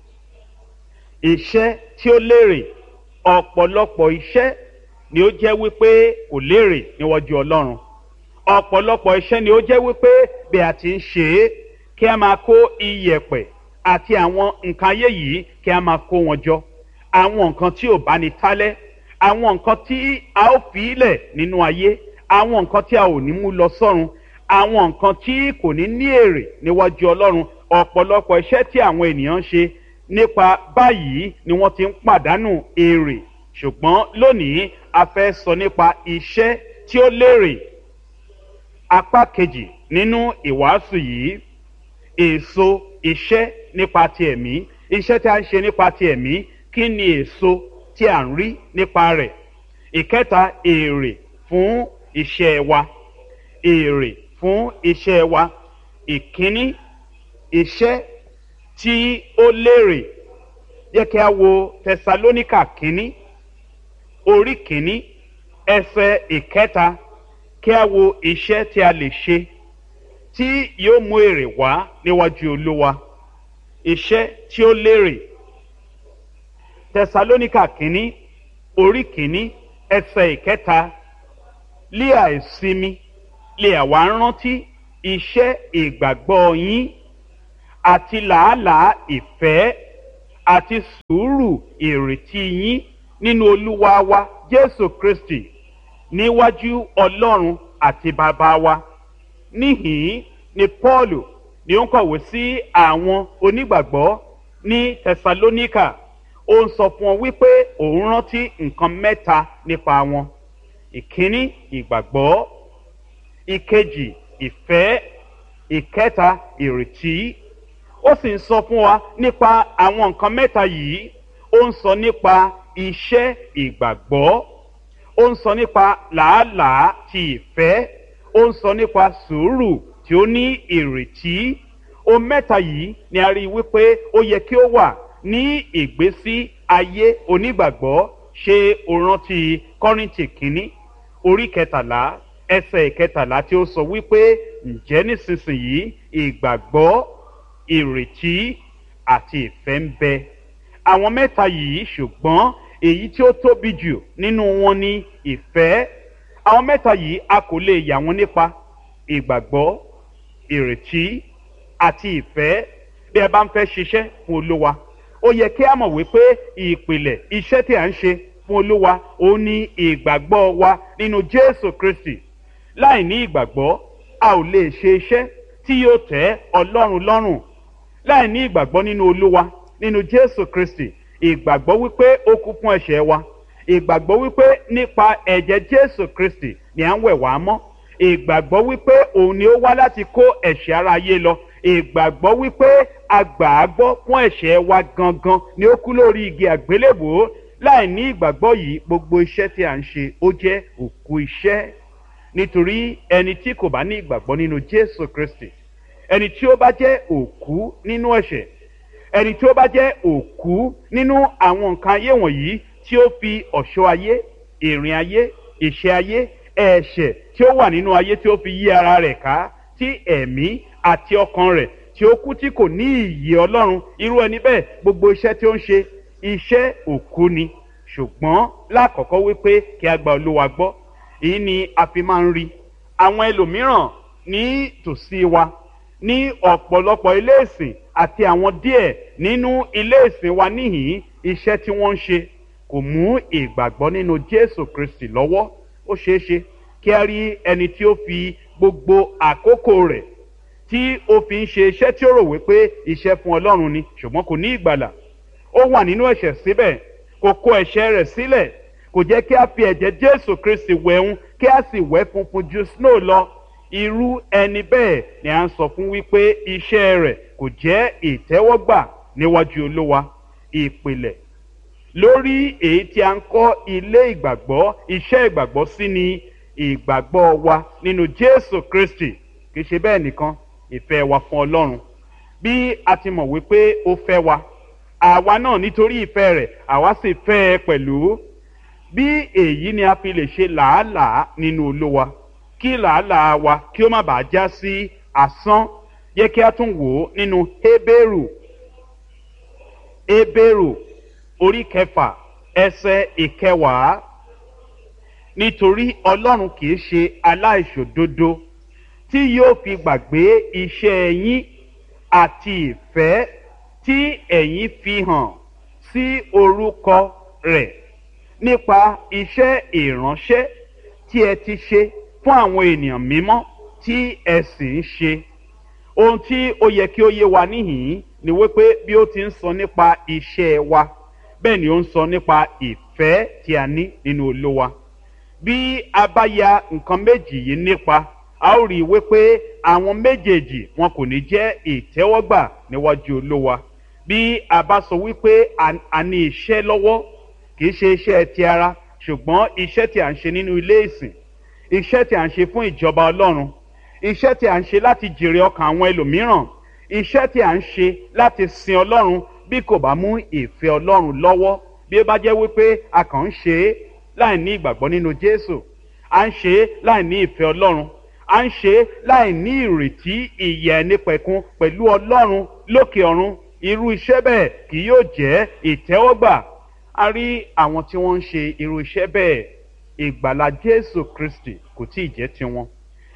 Iṣẹ́ tí ó lérè. Ọ̀pọ̀lọpọ̀ iṣẹ́ ni ó jẹ́ wípé kò lérè níwájú Ọlọ́run. Ọ̀pọ̀lọpọ̀ iṣẹ́ ni ó jẹ́ wípé bí a ti ń ṣe é, kí a máa kó iyẹ̀pẹ̀ àti àwọn nǹkan ayé yìí kí a máa kó wọn jọ. Àwọn nǹkan tí ò bá ní tálẹ́, àwọn nǹkan tí a ó fi ilẹ̀ nínú ayé, àwọn nǹkan tí a ò ní mú lọ sọ́run, àwọn nǹkan tí kò ní ní èrè níwájú Ọlọ́run. Ọ̀pọ̀lọpọ̀ iṣẹ́ tí àwọn ènìyàn ń ṣe nípa báyìí ni wọ́n ti ń pàdánù èrè. Ṣùgbọ́n lónìí a fẹ́ sọ nípa iṣẹ́ tí ó lérè. Apá kejì nínú ìwàásù yìí, èso iṣẹ́ nípa ti ẹ̀mí. Iṣẹ́ tí a ń ṣe nípa ti ẹ̀mí, kí ni èso tí a ń rí nípa rẹ̀? Ìkẹta, èrè fún iṣẹ́ wa. Èrè fún iṣẹ́ wa. Ìkíní, iṣẹ́ tí ó lérè. Jẹ́ kí a wo Tẹsalóníkà kínní, orí kínní, ẹsẹ̀ ìkẹta. Kí a wo iṣẹ́ tí a lè ṣe tí yóò mú èrè wá níwájú Olúwa. Iṣẹ́ tí ó lérè. Tẹsalóníkà kínní, orí kínní, ẹsẹ̀ ìkẹta. Lí àìsinmi lè àwa rántí iṣẹ́ ìgbàgbọ́ yín àti làálàá ìfẹ́ àti sùúrù ìrètí yín nínú olúwa wa jésù kristi níwájú ọlọ́run àti bàbá wa. níhìn ni paulu ni ó ń kọ̀wé sí àwọn onígbàgbọ́ ní tẹsalóníkà. ó ń sọ fún wọn wípé òun rántí nǹkan mẹ́ta nípa wọn. ìkíní ìgbàgbọ́, ìkejì ìfẹ́, ìkẹta ìrètí. ó sì ń sọ fún wa nípa àwọn nǹkan mẹ́ta yìí. ó ń sọ nípa iṣẹ́ ìgbàgbọ́, ó ń sọ nípa làálàá ti ìfẹ́, ó ń sọ nípa sùúrù tí ó ní ìrètí. ohun mẹ́ta yìí ni a rí i wípé ó yẹ kí ó wà ní ìgbésí ayé onígbàgbọ́. ṣe o rántí kọ́ríńtì kínní orí kẹtàlá ẹsẹ̀ ìkẹtàlá tí ó sọ wípé ǹjẹ́ nísinsìnyí ìgbàgbọ́, ìrètí àti ìfẹ́ ń bẹ. àwọn mẹ́ta yìí ṣùgbọ́n èyí tí ó tóbi jù nínú wọn ni ìfẹ́. àwọn mẹ́ta yìí a kò lè yà wọ́n nípa: ìgbàgbọ́, ìrètí àti ìfẹ́. bí ẹ bá ń fẹ́ ṣiṣẹ́ fún olúwa, ó yẹ kí a mọ̀ wípé ìpìlẹ̀ iṣẹ́ tí a ń ṣe fún olúwa ó ní ìgbàgbọ́ wa nínú jésù kristi. láì ní ìgbàgbọ́ a ò lè ṣe iṣẹ́ tí yóò tẹ́ ọlọ́run lọ́rùn. láì ní ìgbàgbọ́ nínú olúwa, nínú jésù kristi, ìgbàgbọ́ wípé ó kú fún ẹ̀ṣẹ̀ wa, ìgbàgbọ́ wípé nípa ẹ̀jẹ̀ jésù kristi ni à ń wẹ̀ wá mọ́, ìgbàgbọ́ wípé òun ni ó wá láti kó ẹ̀ṣẹ̀ ara ayé lọ, ìgbàgbọ́ wípé agbàágbọ́ fún ẹ̀ṣẹ̀ wa gangan ni ó kú lórí igi àgbélébùú. láì ní ìgbàgbọ́ yìí gbogbo iṣẹ́ tí à ń ṣe ó jẹ́ òkú iṣẹ́. nítorí ẹni tí kò bá ní ìgbàgbọ́ nínú jésù kristi, ẹni tí ó bá jẹ́ òkú nínú ẹ̀ṣẹ̀, ẹni tí ó bá jẹ́ òkú nínú àwọn nǹkan ayé wọ̀nyí tí ó fi ọ̀ṣọ́ ayé, ìrìn ayé, ìṣe ayé, ẹ̀ṣẹ̀ tí ó wà nínú ayé tí ó fi yí ara rẹ̀ ká, tí ẹ̀mí àti ọkàn rẹ̀ tí ó kú tí kò ní ìyè ọlọ́run, irú ẹni bẹ́ẹ̀ gbogbo iṣẹ́ tí ó ń ṣe iṣẹ́ òkú ni. ṣùgbọ́n lákọ̀ọ́kọ́ wípé kí a gba olúwa gbọ́. èyí ni a fi máa ń rí àwọn ẹlòmíràn ní tòsí wa ní ọ̀pọ̀lọpọ̀ ilé ìsìn àti àwọn díẹ̀ nínú ilé ìsìn wa níhìn. iṣẹ́ tí wọ́n ń ṣe kò mú ìgbàgbọ́ nínú jésù kristi lọ́wọ́. ó ṣeé ṣe kí a rí ẹni tí ó fi gbogbo àkókò rẹ̀ tí ó fi ń ṣe iṣẹ́ tí ó rò wípé iṣẹ́ fún ọlọ́run ni, ṣùgbọ́n kò ní ìgbàlà. ó wà nínú ẹ̀ṣẹ̀ síbẹ̀, kò kó ẹ̀ṣẹ̀ rẹ̀ sílẹ̀, kò jẹ́ kí a fi ẹ̀jẹ̀ jésù kristi wẹ̀hún kí a sì wẹ̀ funfun ju snow lọ. irú ẹni bẹ́ẹ̀ ni à ń sọ fún wípé iṣẹ́ rẹ̀ kò jẹ́ ìtẹ́wọ́gbà níwájú olúwa. ìpìlẹ̀ lórí èyí tí a ń kọ́ ilé ìgbàgbọ́, iṣẹ́ ìgbàgbọ́ sí ni ìgbàgbọ́ wa nínú jésù kristi. kì í ṣe bẹ́ẹ̀ nìkan, ìfẹ́ wa fún ọlọ́run. bí a ti mọ̀ wípé ó fẹ́ wa, àwa náà nítorí ìfẹ́ rẹ̀ àwa sì fẹ́ ẹ pẹ̀lú. bí èyí ni a fi lè ṣe làálàá nínú olúwa, kí làálàá wa kí ó má bàa já sí asán. yẹ kí a tún wò ó nínú hébérù orí kẹfà ẹsẹ̀ ìkẹwàá. nítorí ọlọ́run kì í ṣe aláìṣòdodo tí yóò fi gbàgbé iṣẹ́ yín àti ìfẹ́ tí ẹ̀yin fi hàn sí orúkọ rẹ̀ nípa iṣẹ́ ìránṣẹ́ tí ẹ ti ṣe fún àwọn ènìyàn mímọ́ tí ẹ sì ń ṣe. ohun tí ó yẹ kí ó yé wa níhìn-ín ni wípé bí ó ti ń sọ nípa iṣẹ́ wa, bẹ́ẹ̀ ni ó ń sọ nípa ìfẹ́ tí a ní nínú olúwa. bí a bá ya nǹkan méjì yìí nípa, a ó rí i wípé àwọn méjèèjì wọn kò ní jẹ́ ìtẹ́wọ́gbà níwájú olúwa. bí a bá sọ wípé a ní iṣẹ́ lọ́wọ́, kì í ṣe iṣẹ́ ti ara, ṣùgbọ́n iṣẹ́ tí a ń ṣe nínú ilé ìsìn, iṣẹ́ tí a ń ṣe fún ìjọba ọlọ́run, iṣẹ́ tí a ń ṣe láti jèrè ọkàn àwọn ẹlòmíràn, iṣẹ́ tí a ń ṣe láti sin ọlọ́run, bí kò bá mú ìfẹ́ ọlọ́run lọ́wọ́, bí ó bá jẹ́ wípé a kàn ń ṣe é láì ní ìgbàgbọ́ nínú jésù, à ń ṣe é láì ní ìfẹ́ ọlọ́run, à ń ṣe é láì ní ìrètí ìyè ẹnìpẹ̀kun pẹ̀lú ọlọ́run lókè ọ̀run, irú iṣẹ́ bẹ́ẹ̀ kì yóò jẹ́ ìtẹ́wọ́gbà. a rí àwọn tí wọ́n ń ṣe irú iṣẹ́ bẹ́ẹ̀, ìgbàlà jésù kristi kò tí ì jẹ́ tiwọn,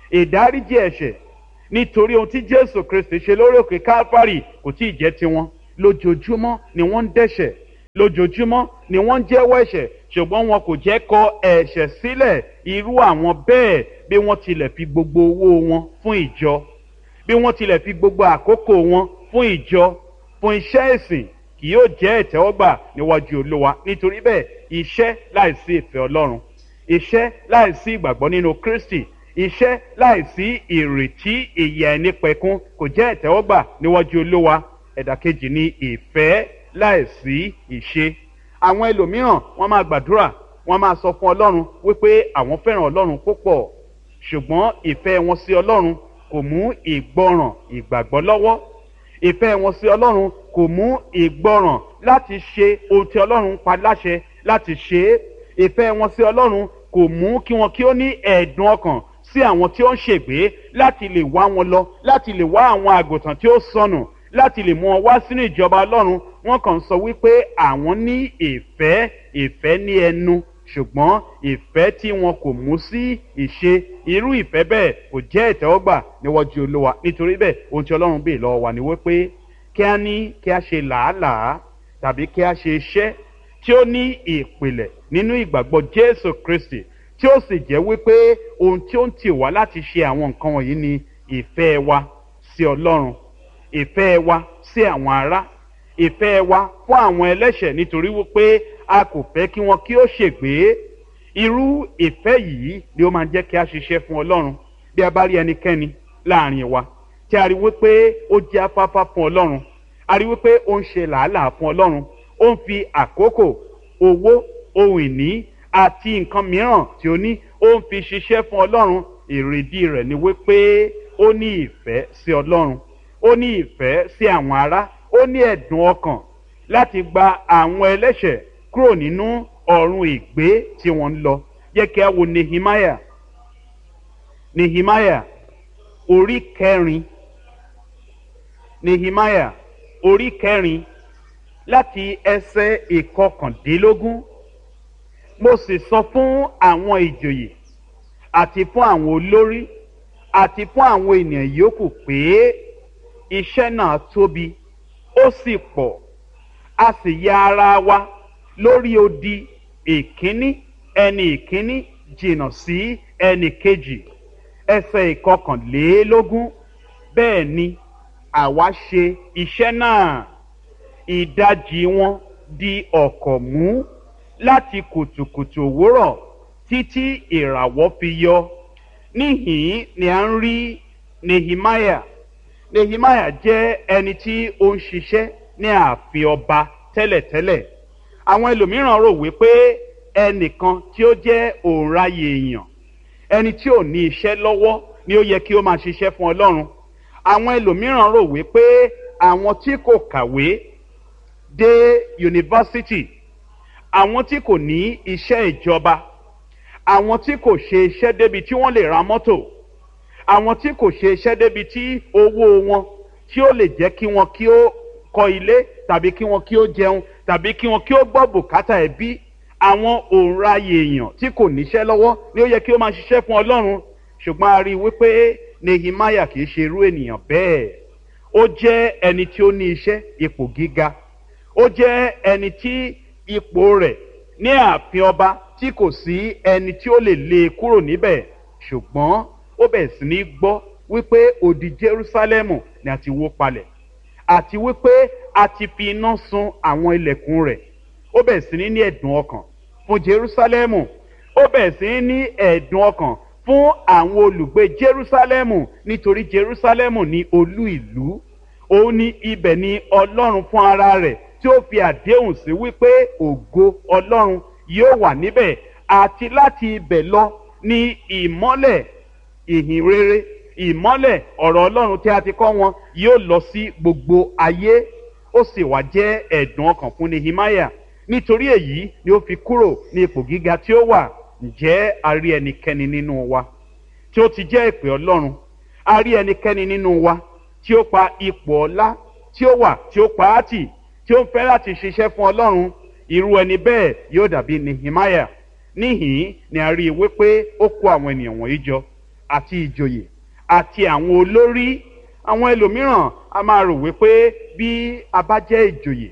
ìdáríjì ẹ̀ṣẹ̀ nítorí ohun tí Jésù Kristi ṣe lórí òkè Kálífárì kò tí ì jẹ́ tiwọn. Lójoojúmọ́ ni wọ́n ń dẹ́ṣẹ̀, lójoojúmọ́ ni wọ́n ń jẹ́wọ́ ẹ̀ṣẹ̀, ṣùgbọ́n wọn kò jẹ́ kọ ẹ̀ṣẹ̀ sílẹ̀. Irú àwọn bẹ́ẹ̀, bí wọ́n tilẹ̀ fi gbogbo owó wọn fún ìjọ, bí wọ́n tilẹ̀ fi gbogbo àkókò wọn fún ìjọ, fún iṣẹ́ ìsìn, kì yóò jẹ́ ìtẹ́wọ́gbà níwájú Olúwa. Nítorí bẹ́ẹ̀, iṣẹ́ láìsí ìfẹ́ Ọlọ́run, iṣẹ́ láìsí ìgbàgbọ́ nínú Kristi, iṣẹ́ láìsí ìrètí ìyè àìnípẹ̀kun kò jẹ́ ìtẹ́wọ́gbà níwájú Olúwa. Ẹ̀dà kejì ni ìfẹ́ láìsí ìṣe. Àwọn ẹlòmíràn wọ́n máa gbàdúrà, wọ́n máa sọ fún Ọlọ́run wípé àwọn fẹ́ràn Ọlọ́run púpọ̀, ṣùgbọ́n ìfẹ́ wọn sí Ọlọ́run kò mú ìgbọràn ìgbàgbọ́ lọ́wọ́. Ìfẹ́ wọn sí Ọlọ́run kò mú ìgbọràn láti ṣe ohun tí Ọlọ́run pa láṣẹ láti ṣe é. Ìfẹ́ wọn sí Ọlọ́run kò mú kí wọn kí ó ní ẹ̀dùn ọkàn sí àwọn tí ó ń ṣègbé, láti lè wá wọn lọ, láti lè wá àwọn àgùntàn tí ó sọnù, láti lè mú wọn wá sínú ìjọba Ọlọ́run. Wọ́n kàn ń sọ wípé àwọn ní ìfẹ́ ní ẹnu, ṣùgbọ́n ìfẹ́ tí wọn kò mú sí ìṣe. Irú ìfẹ́ bẹ́ẹ̀ kò jẹ́ ìtẹ́wọ́gbà níwájú Olúwa. Nítorí bẹ́ẹ̀, ohun tí Ọlọ́run béèrè lọ́wọ́ wa ni wípé kí a ṣe làálàá tàbí kí a ṣe iṣẹ́ tí ó ní ìpìlẹ̀ nínú ìgbàgbọ́ Jésù Kristi, tí ó sì jẹ́ wípé ohun tí ó ń tì wá láti ṣe àwọn nǹkan wọ̀nyí ni ìfẹ́ wa sí Ọlọ́run, ìfẹ́ wa sí àwọn ará, ìfẹ́ wa fún àwọn ẹlẹ́ṣẹ̀, nítorí wípé a kò fẹ́ kí wọn kí ó ṣègbé. Irú ìfẹ́ yìí ni ó máa jẹ́ kí a ṣiṣẹ́ fún Ọlọ́run. Bí a bá rí ẹnikẹ́ni láàrin wa tí a rí wípé ó jẹ́ afáfá fún Ọlọ́run, a rí wípé ó ń ṣe làálàá fún Ọlọ́run, ó ń fi àkókò, owó, ohun ìní àti nǹkan mìíràn tí ó ní, ó ń fi ṣiṣẹ́ fún Ọlọ́run. Èrèdí rẹ̀ ni wípé ó ní ìfẹ́ sí Ọlọ́run, ó ní ìfẹ́ sí àwọn ará, ó ní ẹ̀dùn ọkàn láti gba àwọn ẹlẹ́ṣẹ̀ kúrò nínú ọ̀run ìgbé tí wọ́n ń lọ. Jẹ́ kí a wo Nehemiah orí kẹrin. Nehemiah orí kẹrin láti ẹsẹ̀ ìkọkàndínlógún. Mo sì sọ fún àwọn ìjòyè àti fún àwọn olórí àti fún àwọn ènìyàn yòókù pé iṣẹ́ náà tóbi ó sì pọ̀, a sì ya ara wa lórí odi ìkíní, ẹni ìkíní jìnnà sí ẹni kejì. Ẹsẹ̀ ìkọkànlélógún. Bẹ́ẹ̀ ni àwa ṣe iṣẹ́ náà. Ìdajì wọn di ọ̀kọ̀ mú láti kùtùkùtù òwúrọ̀ títí ìràwọ̀ fi yọ. Níhìn ni a ń rí Nehemiah. Nehemiah jẹ́ ẹni tí ó ń ṣiṣẹ́ ní ààfin ọba tẹ́lẹ̀tẹ́lẹ̀. Àwọn ẹlòmíràn rò wípé ẹnìkan tí ó jẹ́ òǹraye èèyàn, ẹni tí ò ní iṣẹ́ lọ́wọ́, ni ó yẹ kí ó máa ṣiṣẹ́ fún Ọlọ́run. Àwọn ẹlòmíràn rò wípé àwọn tí kò kàwé dé yunifásitì, àwọn tí kò ní iṣẹ́ ìjọba, àwọn tí kò ṣe iṣẹ́ débi tí wọ́n lè ra mọ́tò, àwọn tí kò ṣe iṣẹ́ débi tí owó wọn tí ó lè jẹ́ kí wọn kí ó kọ́ ilé, tàbí kí wọn kí ó jẹun, tàbí kí wọn kí ó gbọ́ bùkátà ẹbí. Àwọn òǹraye èèyàn tí kò níṣẹ́ lọ́wọ́ ni ó yẹ kí ó máa ṣiṣẹ́ fún Ọlọ́run. Ṣùgbọ́n a rí i wípé Nehemiah kì í ṣe irú ènìyàn bẹ́ẹ̀. Ó jẹ́ ẹni tí ó ní iṣẹ́, ipò gíga. Ó jẹ́ ẹni tí ipò rẹ̀ ní ààfin ọba tí kò sí ẹni tí ó lè lé e kúrò níbẹ̀. Ṣùgbọ́n ó bẹ̀rẹ̀ sí ní gbọ́ wípé odi Jerúsálẹ́mù ni a ti wó palẹ̀, àti wípé a ti fi iná sun àwọn ilẹ̀kùn rẹ̀. Ó bẹ̀rẹ̀ sí ní ẹ̀dùn ọkàn fún Jerúsálẹ́mù. Ó bẹ̀rẹ̀ sí ní ẹ̀dùn ọkàn fún àwọn olùgbé Jerúsálẹ́mù, nítorí Jerúsálẹ́mù ni olú ìlú. Òun ni ibẹ̀ ni Ọlọ́run fún ara rẹ̀ tí ó fi àdéhùn sí wípé ògo Ọlọ́run yóò wà níbẹ̀, àti láti ibẹ̀ lọ ní ìmọ́lẹ̀ ìhìn rere, ìmọ́lẹ̀ ọ̀rọ̀ Ọlọ́run tí a ti kọ́ wọn yóò lọ sí gbogbo ayé. Ó sì wá jẹ́ ẹ̀dùn ọkàn fún Nehemiah. Nítorí èyí ni ó fi kúrò ní ipò gíga tí ó wà. Ǹjẹ́ a rí ẹnikẹ́ni nínú wa tí ó ti jẹ́ ìpè Ọlọ́run? A rí ẹnikẹ́ni nínú wa tí ó pa ipò ọlá tí ó wà, tí ó pa á tì, tí ó ń fẹ́ láti ṣiṣẹ́ fún Ọlọ́run? Irú ẹni bẹ́ẹ̀ yóò dàbí Nehemiah. Níhìn ni a rí i wípé ó kó àwọn ènìyàn wọ̀nyí jọ, àti ìjòyè àti àwọn olórí. Àwọn ẹlòmíràn a máa rò wípé bí a bá jẹ́ ìjòyè,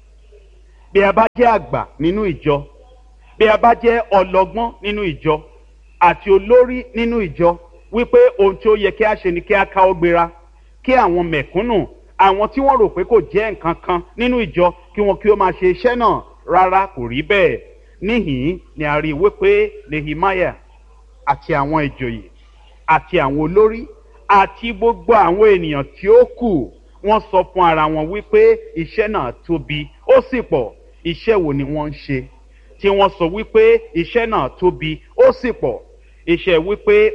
bí a bá jẹ́ àgbà nínú ìjọ, bí a bá jẹ́ ọlọ́gbọ́n nínú ìjọ àti olórí nínú ìjọ, wípé ohun tí ó yẹ kí a ṣe ni kí a káwọ́ gbéra, kí àwọn mẹ̀kúnnù, àwọn tí wọ́n rò pé kò jẹ́ nǹkan kan nínú ìjọ, kí wọn kí ó máa ṣe iṣẹ́ náà. Rárá, kò rí bẹ́ẹ̀. Níhìn ni a rí wípé Nehemiah àti àwọn ìjòyè àti àwọn olórí àti gbogbo àwọn ènìyàn tí ó kù, wọ́n sọ fún ara wọn wípé iṣẹ́ náà tóbi ó sì pọ̀. Iṣẹ́ wo ni wọ́n ń ṣe tí wọ́n sọ wípé iṣẹ́ náà tóbi ó sì pọ̀? Iṣẹ́ wípé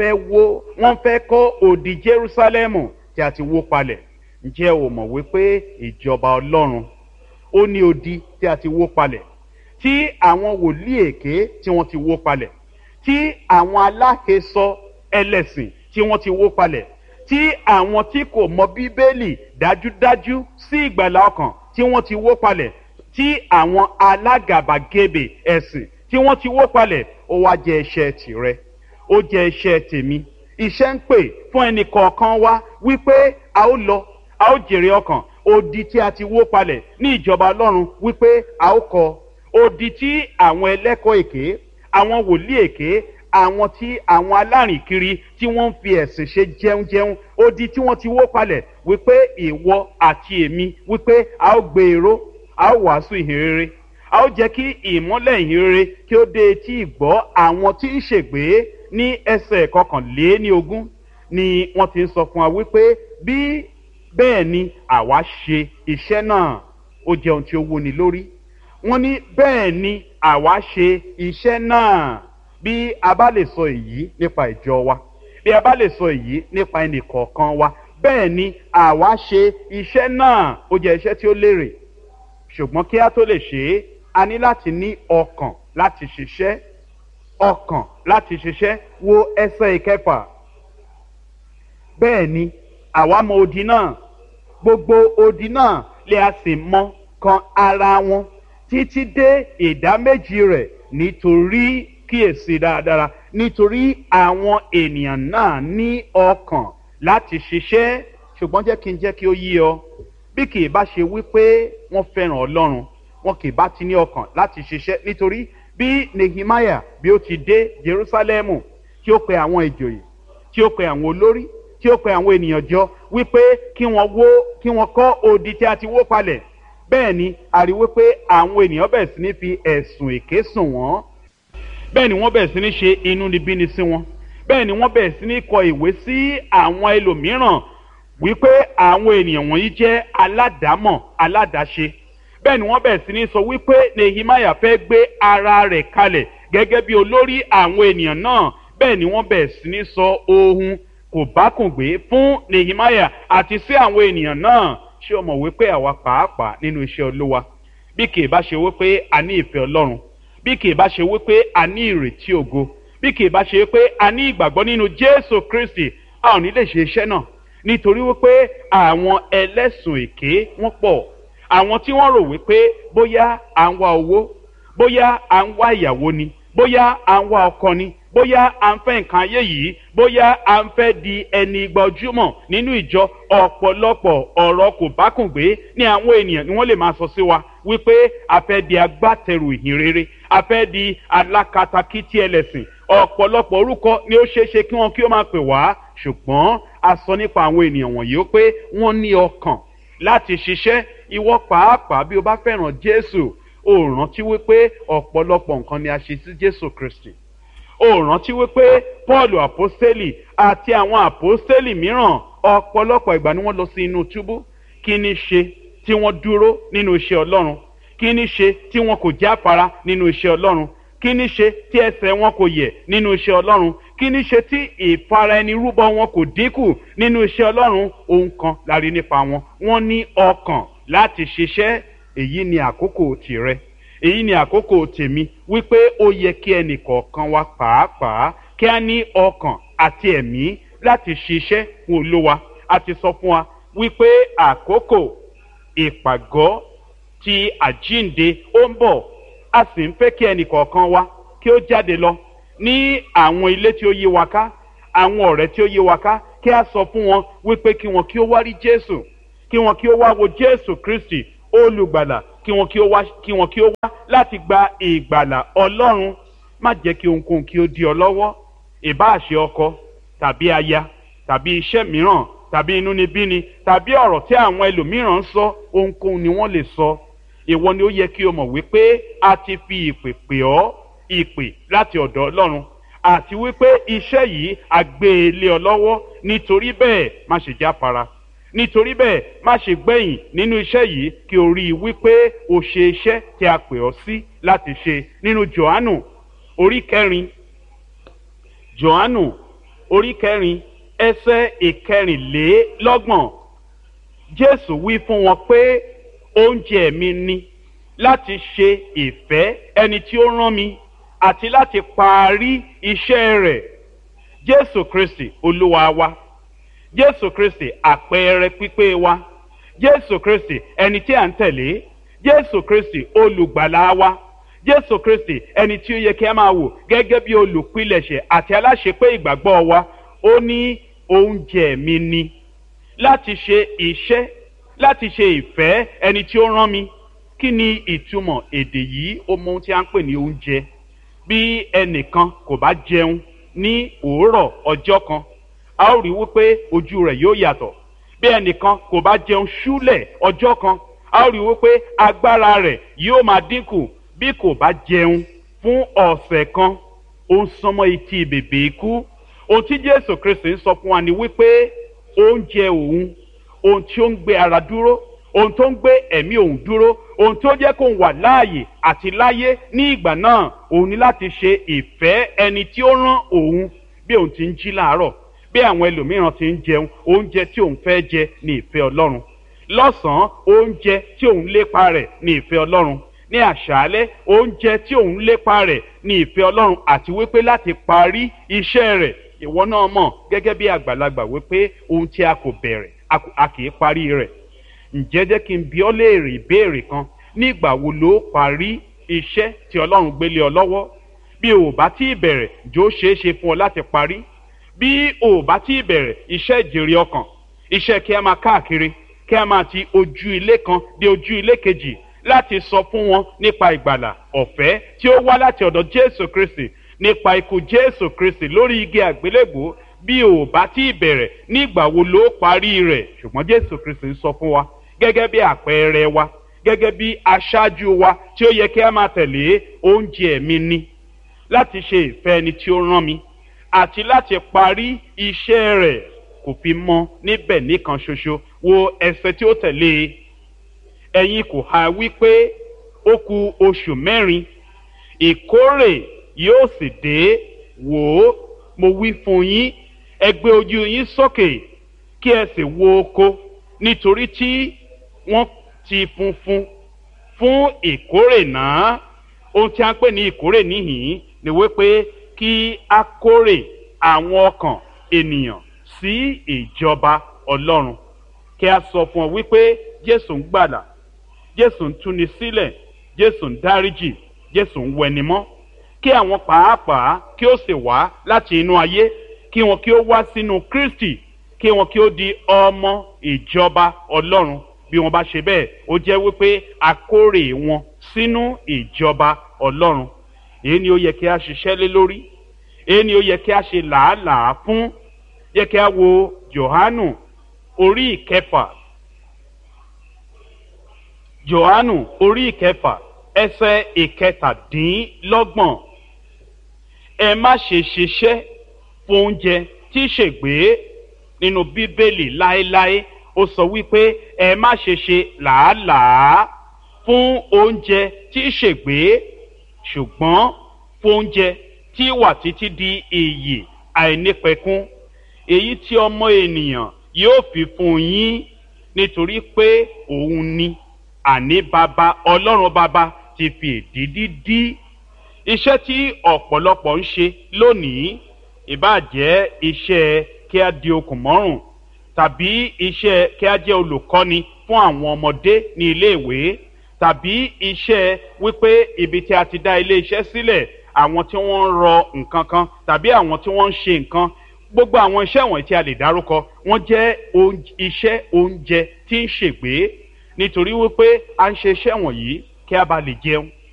wọ́n fẹ́ kọ́ odi Jerúsálẹ́mù tí a ti wó palẹ̀. Ǹjẹ́ o mọ̀ wípé ìjọba Ọlọ́run ó ní odi tí a ti wó palẹ̀, tí àwọn wòlíì èké tí wọ́n ti wó palẹ̀, tí àwọn aláhesọ ẹlẹ́sìn tí wọ́n ti wó palẹ̀, tí àwọn tí kò mọ Bíbélì dájúdájú sí ìgbàlà ọkàn tí wọ́n ti wó palẹ̀, tí àwọn alágàbàgebè ẹ̀sìn tí wọ́n ti wó palẹ̀. Ó wá jẹ́ iṣẹ́ tìrẹ, ó jẹ́ iṣẹ́ tèmi. Iṣẹ́ ń pè fún ẹnì kọ̀ọ̀kan wa wípé a ó lọ, a ó jèrè ọkàn. Odi tí a ti wó palẹ̀ ní ìjọba Ọlọ́run wípé a ó kọ́. Odi tí àwọn ẹlẹ́kọ̀ọ́ èké, àwọn wòlíì èké, àwọn alárìnkiri tí wọ́n ń fi ẹ̀sìn ṣe jẹunjẹun, odi tí wọ́n ti wó palẹ̀ wípé ìwọ àti èmi, wípé a ó gbé èrò, a ó wàásù ìhìnrere, a ó jẹ́ kí ìmọ́lẹ̀ ìhìnrere kí ó dé etí ìgbọ́ àwọn tí ń ṣègbé. Ní ẹsẹ̀ 21 ni wọ́n ti ń sọ fún wa wípé bẹ́ẹ̀ ni àwa ṣe iṣẹ́ náà. Ó jẹ́ ohun tí ó wúni lórí. Wọ́n ní bẹ́ẹ̀ ni àwa ṣe iṣẹ́ náà. Bí a bá lè sọ èyí nípa ìjọ wa, bí a bá lè sọ èyí nípa ẹnì kọ̀ọ̀kan wa, bẹ́ẹ̀ ni àwa ṣe iṣẹ́ náà. Ó jẹ́ iṣẹ́ tí ó lérè, ṣùgbọ́n kí a tó lè ṣe é, a ní láti ní ọkàn láti ṣiṣẹ́. Ọkàn láti ṣiṣẹ́. Wo ẹsẹ̀ 6. Bẹ́ẹ̀ ni àwa mọ odi náà, gbogbo odi náà lè a sì mọ kan ara wọn títí dé ìdáméjì rẹ̀, nítorí kíyèsí dáradára, nítorí àwọn ènìyàn náà ní ọkàn láti ṣiṣẹ́. Ṣùgbọ́n jẹ́ kí ó yé ọ, bí kì í bá ṣe wípé wọ́n fẹ́ràn Ọlọ́run, wọn kì í bá ti ní ọkàn láti ṣiṣẹ́. Nítorí bí Nehemiah bí ó ti dé Jerúsálẹ́mù, tí ó pe àwọn ìjòyè, tí ó pe àwọn olórí, tí ó pe àwọn ènìyàn jọ wípé kí wọ́n kọ́ odi tí a ti wó palẹ̀. Bẹ́ẹ̀ ni a rí wípé àwọn ènìyàn bẹ̀rẹ̀ sí ní fi ẹ̀sùn èké sùn wọ́n. Bẹ́ẹ̀ ni wọ́n bẹ̀rẹ̀ sí ní ṣe inúnibíni sí wọn. Bẹ́ẹ̀ ni wọ́n bẹ̀rẹ̀ sí ní kọ ìwé sí àwọn ẹlòmíràn wípé àwọn ènìyàn wọ̀nyí jẹ́ aládàámọ̀, aládáṣe. Bẹ́ẹ̀ ni wọ́n bẹ̀rẹ̀ sí ní sọ wípé Nehemiah fẹ́ gbé ara rẹ̀ kalẹ̀ gẹ́gẹ́ bí olórí àwọn ènìyàn náà. Bẹ́ẹ̀ ni wọ́n bẹ̀rẹ̀ sí ní sọ ohun kò bákùngbé fún Nehemiah àti sí àwọn ènìyàn náà. Ṣé o mọ̀ wípé àwa pàápàá nínú iṣẹ́ Olúwa, bí kì í bá ṣe wípé a ní ìfẹ́ Ọlọ́run, bí kì í bá ṣe wípé a ní ìrètí ògo, bí kì í bá ṣe wípé a ní ìgbàgbọ́ nínú Jésù Kristi, a ò ní lè ṣe iṣẹ́ náà. Nítorí wípé àwọn ẹlẹ́sùn èké wọ́n pọ̀. Àwọn tí wọ́n rò wípé bóyá à ń wá owó, bóyá à ń wá ìyàwó ni, bóyá à ń wá ọkọ ni, bóyá à ń fẹ́ nǹkan ayé yìí, bóyá à ń fẹ́ di ẹni gbajúmọ̀ nínú ìjọ. Ọ̀pọ̀lọpọ̀ ọ̀rọ̀ kò bákùngbé ní àwọn ènìyàn ni wọ́n lè máa sọ sí wa wípé a fẹ́ di agbátẹrù ìhìnrere, a fẹ́ di alákatakítí ẹlẹ́sìn. Ọ̀pọ̀lọpọ̀ orúkọ ni ó ṣeéṣe kí wọ́n máa pè wá. Ṣùgbọ́n a sọ nípa àwọn ènìyàn wọ̀nyí pé wọ́n ní ọkàn láti ṣiṣẹ́. Ìwọ pàápàá bí o bá fẹ́ràn Jésù, o rántí wípé ọ̀pọ̀lọpọ̀ nǹkan ni a ṣe sí Jésù Kristi. O rántí wípé Pọ́ọ̀lù àpọ́stélì àti àwọn àpọ́stélì mìíràn ọ̀pọ̀lọpọ̀ ìgbà ni wọ́n lọ sí inú túbú. Kí ni ṣe tí wọ́n dúró nínú iṣẹ́ Ọlọ́run? Kí ni ṣe tí wọn kò jáfara nínú iṣẹ́ Ọlọ́run? Kí ni ṣe tí ẹsẹ̀ wọn kò yẹ̀ nínú iṣẹ́ Ọlọ́run? Kí ni ṣe tí ìfara ẹni rúbọ wọn kò dínkù nínú iṣẹ́ Ọlọ́run? Ohun kan la rí nípa wọn. Wọ́n ní ọkàn láti ṣiṣẹ́. Èyí ni àkókò tìrẹ, èyí ni àkókò tèmi, wípé ó yẹ kí ẹnì kọ̀ọ̀kan wa pàápàá kí a ní ọkàn àti ẹ̀mí láti ṣiṣẹ́ fún Olúwa. A ti sọ fún wa wípé àkókò ìpàgọ́ ti àjíǹde ó ń bọ̀. A sì ń fẹ́ kí ẹnì kọ̀ọ̀kan wa kí ó jáde lọ ní àwọn ilé tí ó yí wa ká àwọn ọ̀rẹ́ tí ó yí wa ká kí a sọ fún wọn wípé kí wọn kí ó wá rí Jésù, kí wọn kí ó wá wo Jésù Kristi olùgbàlà, kí wọn kí ó wá láti gba ìgbàlà Ọlọ́run. Má jẹ́ kí ohunkóhun kí ó dí ọ lọ́wọ́, ìbáà ṣe ọkọ tàbí aya tàbí iṣẹ́ mìíràn tàbí inúnibíni tàbí ọ̀rọ̀ tí àwọn ẹlòmíràn ń sọ, ohunkóhun ni wọ́n lè sọ. Ìwọ ni ó yẹ kí o mọ̀ wípé a ti fi ìpè pè ọ́, ìpè láti ọ̀dọ̀ Ọlọ́run, àti wípé iṣẹ́ yìí a gbé e lé ọ lọ́wọ́. Nítorí bẹ́ẹ̀ má ṣe jáfara, nítorí bẹ́ẹ̀ má ṣe gbẹ̀yìn nínú iṣẹ́ yìí, kí o rí i wípé o ṣe iṣẹ́ tí a pè ọ́ sí láti ṣe. Nínú Jòhánù orí kẹrin, Jòhánù orí kẹrin ẹsẹ̀ ìkẹrìnlélọ́gbọ̀n, Jésù wí fún wọn pé oúnjẹ mi ni láti ṣe ìfẹ́ ẹni tí ó rán mi àti láti parí iṣẹ́ rẹ̀. Jésù Kristi Olúwa wa, Jésù Kristi àpẹẹrẹ pípé wa, Jésù Kristi ẹni tí à ń tẹ̀lé, Jésù Kristi olùgbàlà wa, Jésù Kristi ẹni tí ó yẹ kí a máa wò gẹ́gẹ́ bí olùpilẹ̀ṣẹ̀ àti aláṣepé ìgbàgbọ́ wa. Ó ní oúnjẹ mi ni láti ṣe iṣẹ́, láti ṣe ìfẹ́ ẹni tí ó rán mi. Kí ni ìtumọ̀ èdè yìí? Ó mọ ohun tí a ń pè ní oúnjẹ. Bí ẹnìkan kò bá jẹun ní òórọ̀ ọjọ́ kan, a ó rí wípé ojú rẹ̀ yóò yàtọ̀. Bí ẹnìkan kò bá jẹun ṣúlẹ̀ ọjọ́ kan, a ó rí wípé agbára rẹ̀ yóò máa dínkù. Bí kò bá jẹun fún ọ̀sẹ̀ kan, ó ń sánmọ́ etí bèbè ikú. Ohun tí Jésù Kristi ń sọ fún wa ni wípé oúnjẹ òun, ohun tí ó ń gbé ara dúró, ohun tó ń gbé ẹ̀mí òun dúró, ohun tó jẹ́ kó wà láàyè àti láyé ní ìgbà náà, òun ni láti ṣe ìfẹ́ ẹni tí ó rán òun. Bí òun ti ń jí láàárọ̀, bí àwọn ẹlòmíràn ti ń jẹun, oúnjẹ tí òun fẹ́ jẹ ní ìfẹ́ Ọlọ́run. Lọ́sàn-án, oúnjẹ tí òun lépa rẹ̀ ní ìfẹ́ Ọlọ́run. Ní àṣálẹ́, oúnjẹ tí òun lépa rẹ̀ ní ìfẹ́ Ọlọ́run, àti wípé láti parí iṣẹ́ rẹ̀. Ìwọ náà mọ̀ gẹ́gẹ́ bí àgbàlagbà wípé ohun tí a kò bẹ̀rẹ̀ a kì í parí rẹ̀. Ǹjẹ́ jẹ́ kí n bi ọ́ léèrè ìbéèrè kan, nígbà wo ló parí iṣẹ́ tí Ọlọ́run gbélé ọ lọ́wọ́? Bí o bá tí bẹ̀rẹ̀, jọ̀ọ́ ṣeé ṣe fún ọ láti parí. Bí o bá tí bẹ̀rẹ̀ iṣẹ́ ìjèrè ọkàn, iṣẹ́ kí a máa káàkiri, kí a máa ti ojú ilé kan dé ojú ilé kejì láti sọ fún wọn nípa ìgbàlà ọ̀fẹ́ tí ó wá láti ọ̀dọ̀ Jésù Kristi, nípa ikú Jésù Kristi lórí igi àgbélébùú. Bí o bá tí bẹ̀rẹ̀, nígbà wo ló parí rẹ̀? Ṣùgbọ́n Jésù Kristi ń sọ fún wa gẹ́gẹ́ bí àpẹẹrẹ wa, gẹ́gẹ́ bí aṣáájú wa tí ó yẹ kí a máa tẹ̀lé. Oúnjẹ mi ni láti ṣe ìfẹ́ ẹni tí ó rán mi àti láti parí iṣẹ́ rẹ̀. Kò fi mọ́ níbẹ̀ nìkan ṣoṣo. Wo ẹsẹ̀ tí ó tẹ̀lé: ẹ̀yin kò ha wípé ó kù oṣù mẹ́rin, ìkórè yóò sì dé? Wò ó, mo wí fún yín, ẹ gbé ojú yín sókè kí ẹ sì wo oko, nítorí tí wọ́n ti funfun fún ìkórè náà. Ohun tí a ń pè ní ìkórè níhìn-ín ni wípé kí a kórè àwọn ọkàn ènìyàn sí ìjọba Ọlọ́run. Kí a sọ fún ọ wípé Jésù ń gbàlà, Jésù ń túni sílẹ̀, Jésù ń dáríjì, Jésù ń wẹnimọ́. Kí àwọn pàápàá kí ó sì wá láti inú ayé, kí wọn kí ó wá sínú Kristi, kí wọn kí ó di ọmọ ìjọba Ọlọ́run. Bí wọn bá ṣe bẹ́ẹ̀, ó jẹ́ wípé a kórè wọn sínú ìjọba Ọlọ́run. Èyí ni ó yẹ kí a ṣiṣẹ́ lé lórí, èyí ni ó yẹ kí a ṣe làálàá fún. Yẹ kí a wo Jòhánù orí ìkẹfà, Jòhánù orí ìkẹfà ẹsẹ̀ ìkẹtàdínlọ́gbọ̀n. Ẹ má ṣe ṣiṣẹ́ fún oúnjẹ tí ṣègbé. Nínú Bíbélì láéláé ó sọ wípé ẹ má ṣe ṣe làálàá fún oúnjẹ tí ṣègbé, ṣùgbọ́n fún oúnjẹ tí wà títí di ìyè àìnípẹ̀kun, èyí tí ọmọ ènìyàn yóò fi fún yín. Nítorí pé òun ni, àní bàbá, Ọlọ́run bàbá ti fi èdìdí dí. Iṣẹ́ tí ọ̀pọ̀lọpọ̀ ń ṣe lónìí, ìbáà jẹ́ iṣẹ́ kí a di okùn mọ́rùn, tàbí iṣẹ́ kí a jẹ́ olùkọ́ni fún àwọn ọmọdé ní iléèwé, tàbí iṣẹ́ wípé ibi tí a ti dá ilé iṣẹ́ sílẹ̀, àwọn tí wọ́n ń rọ nǹkan kan tàbí àwọn tí wọ́n ń ṣe nǹkan, gbogbo àwọn iṣẹ́ wọ̀nyí tí a lè dárúkọ wọ́n jẹ́ iṣẹ́ oúnjẹ tí ń ṣègbé nítorí wípé à ń ṣe iṣẹ́ wọ̀nyí kí a bá lè jẹun